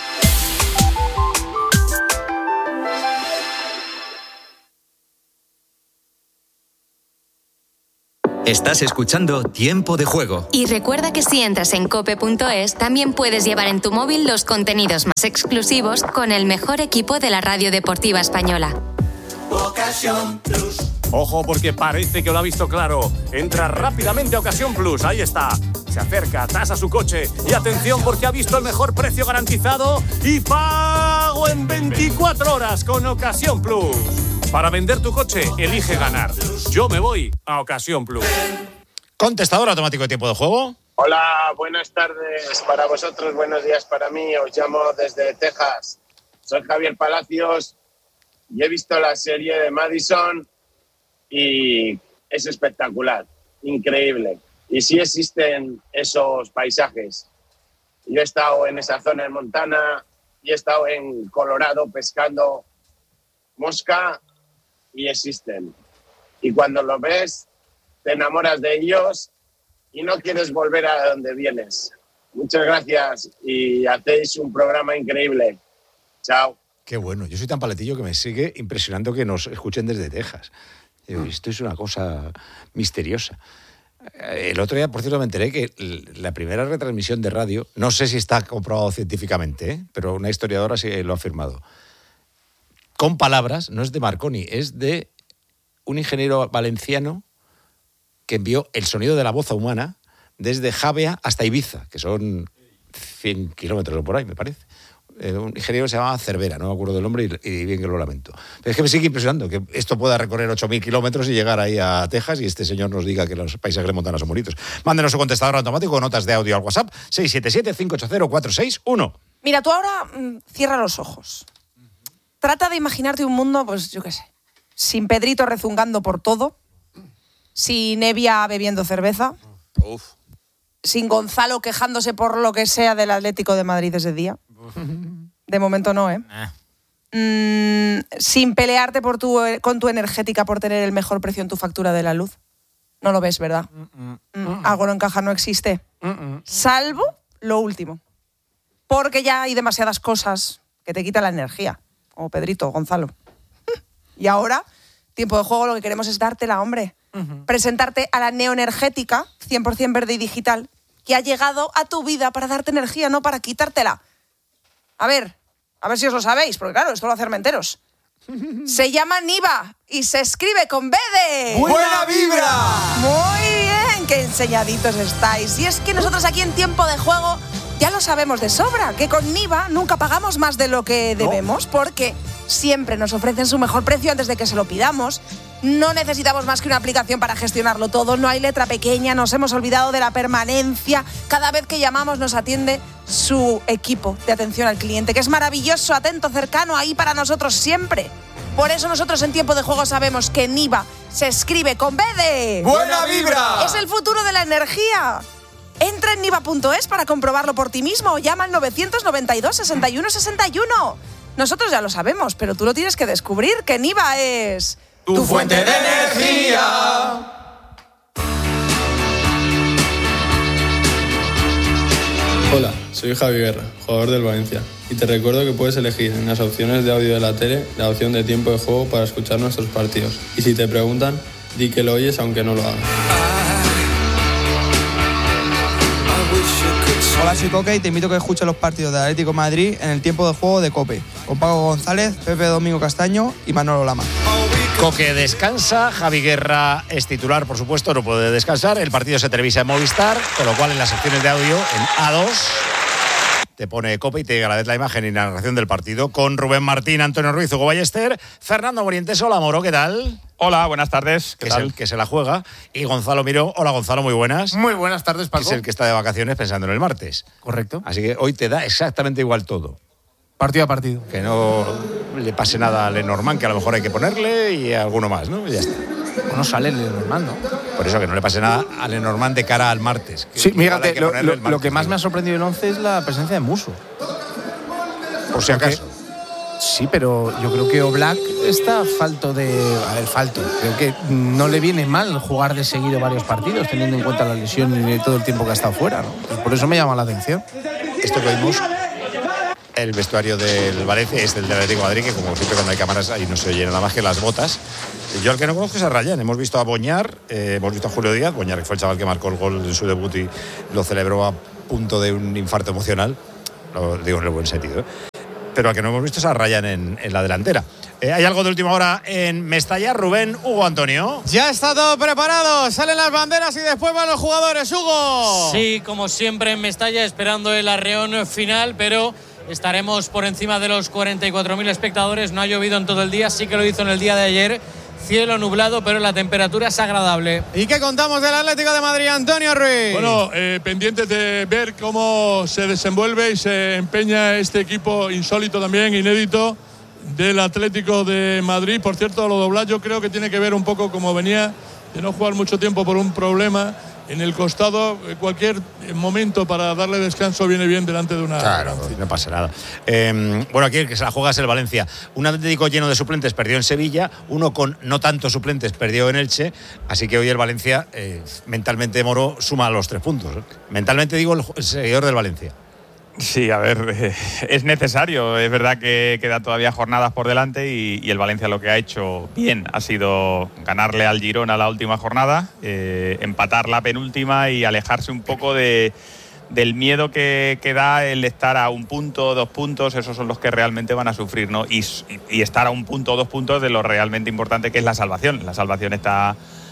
Estás escuchando Tiempo de Juego. Y recuerda que si entras en cope.es, también puedes llevar en tu móvil los contenidos más exclusivos con el mejor equipo de la radio deportiva española. Ocasión Plus. Ojo, porque parece que lo ha visto claro. Entra rápidamente a Ocasión Plus. Ahí está. Se acerca, tasa su coche. Y atención, porque ha visto el mejor precio garantizado y pago en 24 horas con Ocasión Plus. Para vender tu coche, elige ganar. Yo me voy a Ocasión Plus. Contestador automático de Tiempo de Juego. Hola, buenas tardes para vosotros, buenos días para mí. Os llamo desde Texas. Soy Javier Palacios y he visto la serie de Madison y es espectacular, increíble. Y sí existen esos paisajes. Yo he estado en esa zona en Montana y he estado en Colorado pescando mosca y existen. Y cuando lo ves, te enamoras de ellos y no quieres volver a donde vienes. Muchas gracias y hacéis un programa increíble. Chao. Qué bueno. Yo soy tan paletillo que me sigue impresionando que nos escuchen desde Texas. Esto es una cosa misteriosa. El otro día, por cierto, me enteré que la primera retransmisión de radio, no sé si está comprobado científicamente, pero una historiadora sí lo ha afirmado. Con palabras, no es de Marconi, es de un ingeniero valenciano que envió el sonido de la voz humana desde Javea hasta Ibiza, que son 100 kilómetros o por ahí, me parece. Un ingeniero que se llamaba Cervera, no me acuerdo del nombre y bien que lo lamento. Pero es que me sigue impresionando que esto pueda recorrer 8.000 kilómetros y llegar ahí a Texas y este señor nos diga que los paisajes de Montana son bonitos. Mándenos su contestador automático con notas de audio al WhatsApp 677-580-461. Mira, tú ahora cierra los ojos. Trata de imaginarte un mundo, pues yo qué sé, sin Pedrito rezungando por todo, sin Evia bebiendo cerveza, sin Gonzalo quejándose por lo que sea del Atlético de Madrid ese día. De momento no, ¿eh? Sin pelearte con tu energética por tener el mejor precio en tu factura de la luz. No lo ves, ¿verdad? Algo no encaja, no existe. Salvo lo último. Porque ya hay demasiadas cosas que te quitan la energía. O Pedrito, Gonzalo. Y ahora, Tiempo de Juego, lo que queremos es dártela, hombre. Presentarte a la neoenergética, 100% verde y digital, que ha llegado a tu vida para darte energía, no para quitártela. A ver si os lo sabéis, porque claro, esto lo hacen enteros. Se llama Niva y se escribe con B de... ¡Buena vibra! Muy bien, qué enseñaditos estáis. Y es que nosotros aquí en Tiempo de Juego ya lo sabemos de sobra, que con Niva nunca pagamos más de lo que debemos, porque siempre nos ofrecen su mejor precio antes de que se lo pidamos. No necesitamos más que una aplicación para gestionarlo todo, no hay letra pequeña, nos hemos olvidado de la permanencia. Cada vez que llamamos nos atiende su equipo de atención al cliente, que es maravilloso, atento, cercano, ahí para nosotros siempre. Por eso nosotros en Tiempo de Juego sabemos que Niva se escribe con B de... ¡Buena vibra! Es el futuro de la energía. Entra en niva.es para comprobarlo por ti mismo o llama al 992 61 61. Nosotros ya lo sabemos, pero tú lo tienes que descubrir, que Niva es... ¡tu fuente de energía! Hola, soy Javi Guerra, jugador del Valencia, y te recuerdo que puedes elegir en las opciones de audio de la tele la opción de Tiempo de Juego para escuchar nuestros partidos. Y si te preguntan, di que lo oyes aunque no lo hagas. Hola, soy Coque y te invito a que escuches los partidos del Atlético de Madrid en el Tiempo de Juego de COPE, con Paco González, Pepe Domingo Castaño y Manolo Lama. Coque descansa, Javi Guerra es titular, por supuesto, no puede descansar. El partido se televisa en Movistar, con lo cual en las secciones de audio, en A2, te pone Cope y te llega a la vez la imagen y narración del partido con Rubén Martín, Antonio Ruiz, Hugo Ballester, Fernando Morientes. Hola, Moro, ¿qué tal? Hola, buenas tardes. Que es el que se la juega. Y Gonzalo Miró. Hola, Gonzalo, muy buenas. Muy buenas tardes, Paco. Que es el que está de vacaciones pensando en el martes. Correcto. Así que hoy te da exactamente igual todo. Partido a partido. Que no le pase nada a Lenormand, que a lo mejor hay que ponerle, y a alguno más, ¿no? Y ya está. No sale Lenormand, ¿no? Por eso que no le pase nada a Lenormand de cara al martes. Sí, fíjate, lo que más me ha sorprendido en el 11 es la presencia de Musso. Por si acaso. Sí, pero yo creo que Oblak está falto. Creo que no le viene mal jugar de seguido varios partidos, teniendo en cuenta la lesión y todo el tiempo que ha estado fuera, ¿no? Pues por eso me llama la atención. Esto que vimos, el vestuario del Valencia es el del Atlético de Madrid, que como siempre cuando hay cámaras ahí no se oye nada más que las botas. Yo al que no conozco es a Rayán. Hemos visto a Boñar, hemos visto a Julio Díaz. Boñar, que fue el chaval que marcó el gol en su debut y lo celebró a punto de un infarto emocional. Lo digo en el buen sentido, ¿eh? Pero al que no hemos visto es a Rayán en la delantera. ¿Hay algo de última hora en Mestalla? Rubén, Hugo Antonio. Ya está todo preparado. Salen las banderas y después van los jugadores. Hugo. Sí, como siempre en Mestalla, esperando el arreón final, pero estaremos por encima de los 44.000 espectadores. No ha llovido en todo el día, sí que lo hizo en el día de ayer. Cielo nublado, pero la temperatura es agradable. ¿Y qué contamos del Atlético de Madrid, Antonio Ruiz? Bueno, pendientes de ver cómo se desenvuelve y se empeña este equipo insólito también, inédito, del Atlético de Madrid. Por cierto, lo doblar yo creo que tiene que ver un poco como venía de no jugar mucho tiempo por un problema en el costado. Cualquier momento para darle descanso viene bien delante de una... Claro, no pasa nada. Bueno, aquí el que se la juega es el Valencia. Un Atlético lleno de suplentes perdió en Sevilla, uno con no tantos suplentes perdió en Elche, así que hoy el Valencia, mentalmente Moro, suma los 3 puntos. Mentalmente digo el seguidor del Valencia. Sí, a ver, es necesario. Es verdad que quedan todavía jornadas por delante y el Valencia lo que ha hecho bien ha sido ganarle al Girona la última jornada, empatar la penúltima y alejarse un poco del miedo que da el estar a 1 punto, 2 puntos. Esos son los que realmente van a sufrir, ¿no? Y estar a 1 punto o 2 puntos de lo realmente importante, que es la salvación. La salvación está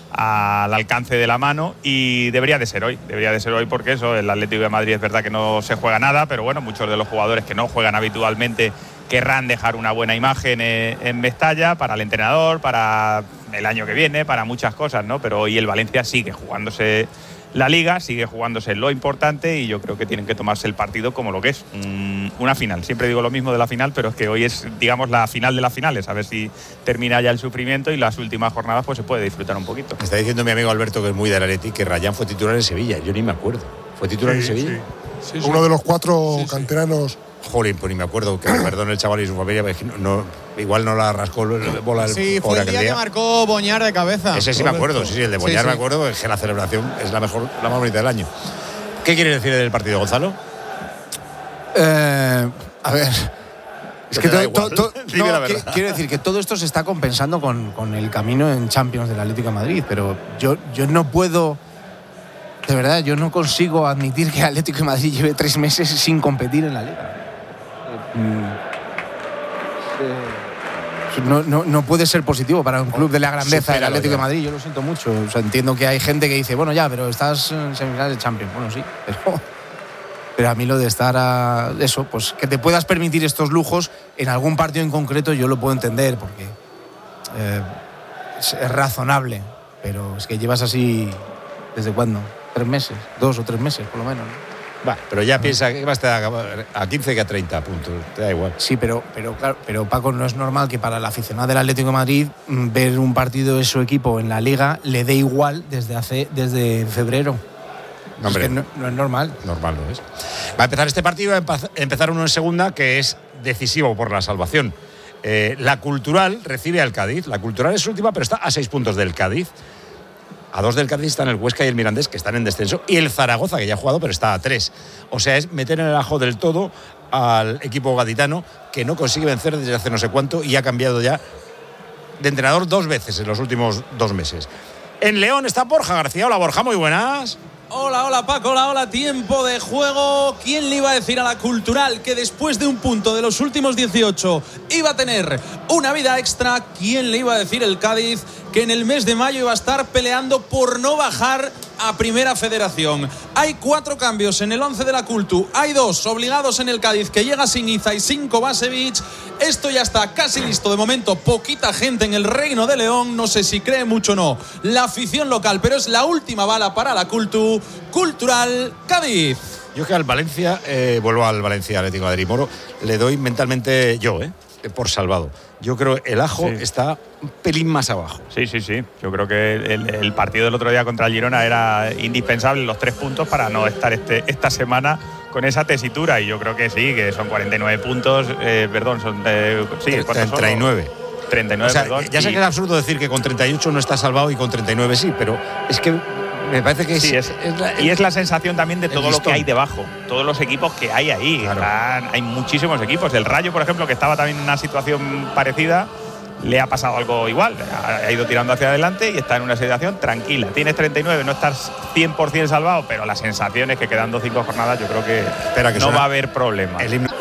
al alcance de la mano y debería de ser hoy porque eso, el Atlético de Madrid es verdad que no se juega nada, pero bueno, muchos de los jugadores que no juegan habitualmente querrán dejar una buena imagen en Mestalla para el entrenador, para el año que viene, para muchas cosas, ¿no? Pero hoy el Valencia sigue jugándose la Liga, sigue jugándose lo importante y yo creo que tienen que tomarse el partido como lo que es, una final. Siempre digo lo mismo de la final, pero es que hoy es, digamos, la final de las finales. A ver si termina ya el sufrimiento y las últimas jornadas pues se puede disfrutar un poquito. Me está diciendo mi amigo Alberto, que es muy del Atleti, que Rayán fue titular en Sevilla. Yo ni me acuerdo. ¿Fue titular en Sevilla? Sí. Uno de los 4 canteranos. Jolín, pues ni me acuerdo, que perdón el chaval y su familia, igual no la rascó bola el sí, fue el día que marcó Boñar de cabeza. Ese sí me acuerdo, sí, el de Boñar me acuerdo, es que la celebración es la más bonita del año. ¿Qué quiere decir del partido, Gonzalo? A ver, es que quiero decir que todo esto se está compensando con el camino en Champions del Atlético de Madrid, pero yo no puedo, de verdad, yo no consigo admitir que el Atlético de Madrid lleve 3 meses sin competir en la Liga. No puede ser positivo para un club de la grandeza del Atlético de Madrid. Yo lo siento mucho. O sea, entiendo que hay gente que dice, bueno, ya, pero estás en semifinales de Champions. Bueno, sí, pero a mí lo de estar a eso, pues que te puedas permitir estos lujos en algún partido en concreto, yo lo puedo entender porque es razonable. Pero es que llevas así, ¿desde cuándo? 3 meses, 2 o 3 meses, por lo menos, ¿no? Va, pero ya piensa que va a estar a 15 que a 30 puntos, te da igual. Sí, pero claro, pero Paco, no es normal que para el aficionado del Atlético de Madrid ver un partido de su equipo en la Liga le dé igual desde febrero. No, hombre, es que no es normal. Normal no es. Va a empezar este partido, va a empezar uno en segunda, que es decisivo por la salvación. La Cultural recibe al Cádiz. La Cultural es última, pero está a 6 puntos del Cádiz. A 2 del Cádiz están el Huesca y el Mirandés, que están en descenso, y el Zaragoza, que ya ha jugado, pero está a 3. O sea, es meter en el ajo del todo al equipo gaditano, que no consigue vencer desde hace no sé cuánto y ha cambiado ya de entrenador 2 veces en los últimos 2 meses. En León está Borja García. Hola, Borja, muy buenas. Hola Paco, hola, tiempo de juego. ¿Quién le iba a decir a la Cultural que después de un punto de los últimos 18 iba a tener una vida extra? ¿Quién le iba a decir el Cádiz que en el mes de mayo iba a estar peleando por no bajar a Primera Federación? Hay 4 cambios en el 11 de la Cultu. Hay 2 obligados en el Cádiz, que llega sin Iza y sin Kovacevic. Esto ya está casi listo. De momento, poquita gente en el Reino de León. No sé si cree mucho o no la afición local, pero es la última bala para la Cultu. Cultural Cádiz. Yo que al Valencia, vuelvo al Valencia Atlético de Madrid, Moro, le doy mentalmente yo, por salvado. Yo creo que el Ajo está un pelín más abajo. Sí. Yo creo que el partido del otro día contra el Girona era indispensable, los 3 puntos, para no estar esta semana con esa tesitura. Y yo creo que sí, que son 49 puntos. Perdón, son 39. 39, o sea, perdón. Ya sé que es absurdo decir que con 38 no está salvado y con 39 sí, pero es que me parece que es la sensación también de todo lo que hay debajo, todos los equipos que hay ahí. Claro. Hay muchísimos equipos. El Rayo, por ejemplo, que estaba también en una situación parecida, le ha pasado algo igual. Ha ido tirando hacia adelante y está en una situación tranquila. Tienes 39, no estás 100% salvado, pero la sensación es que quedando 5 jornadas yo creo que no va a haber problema. El himno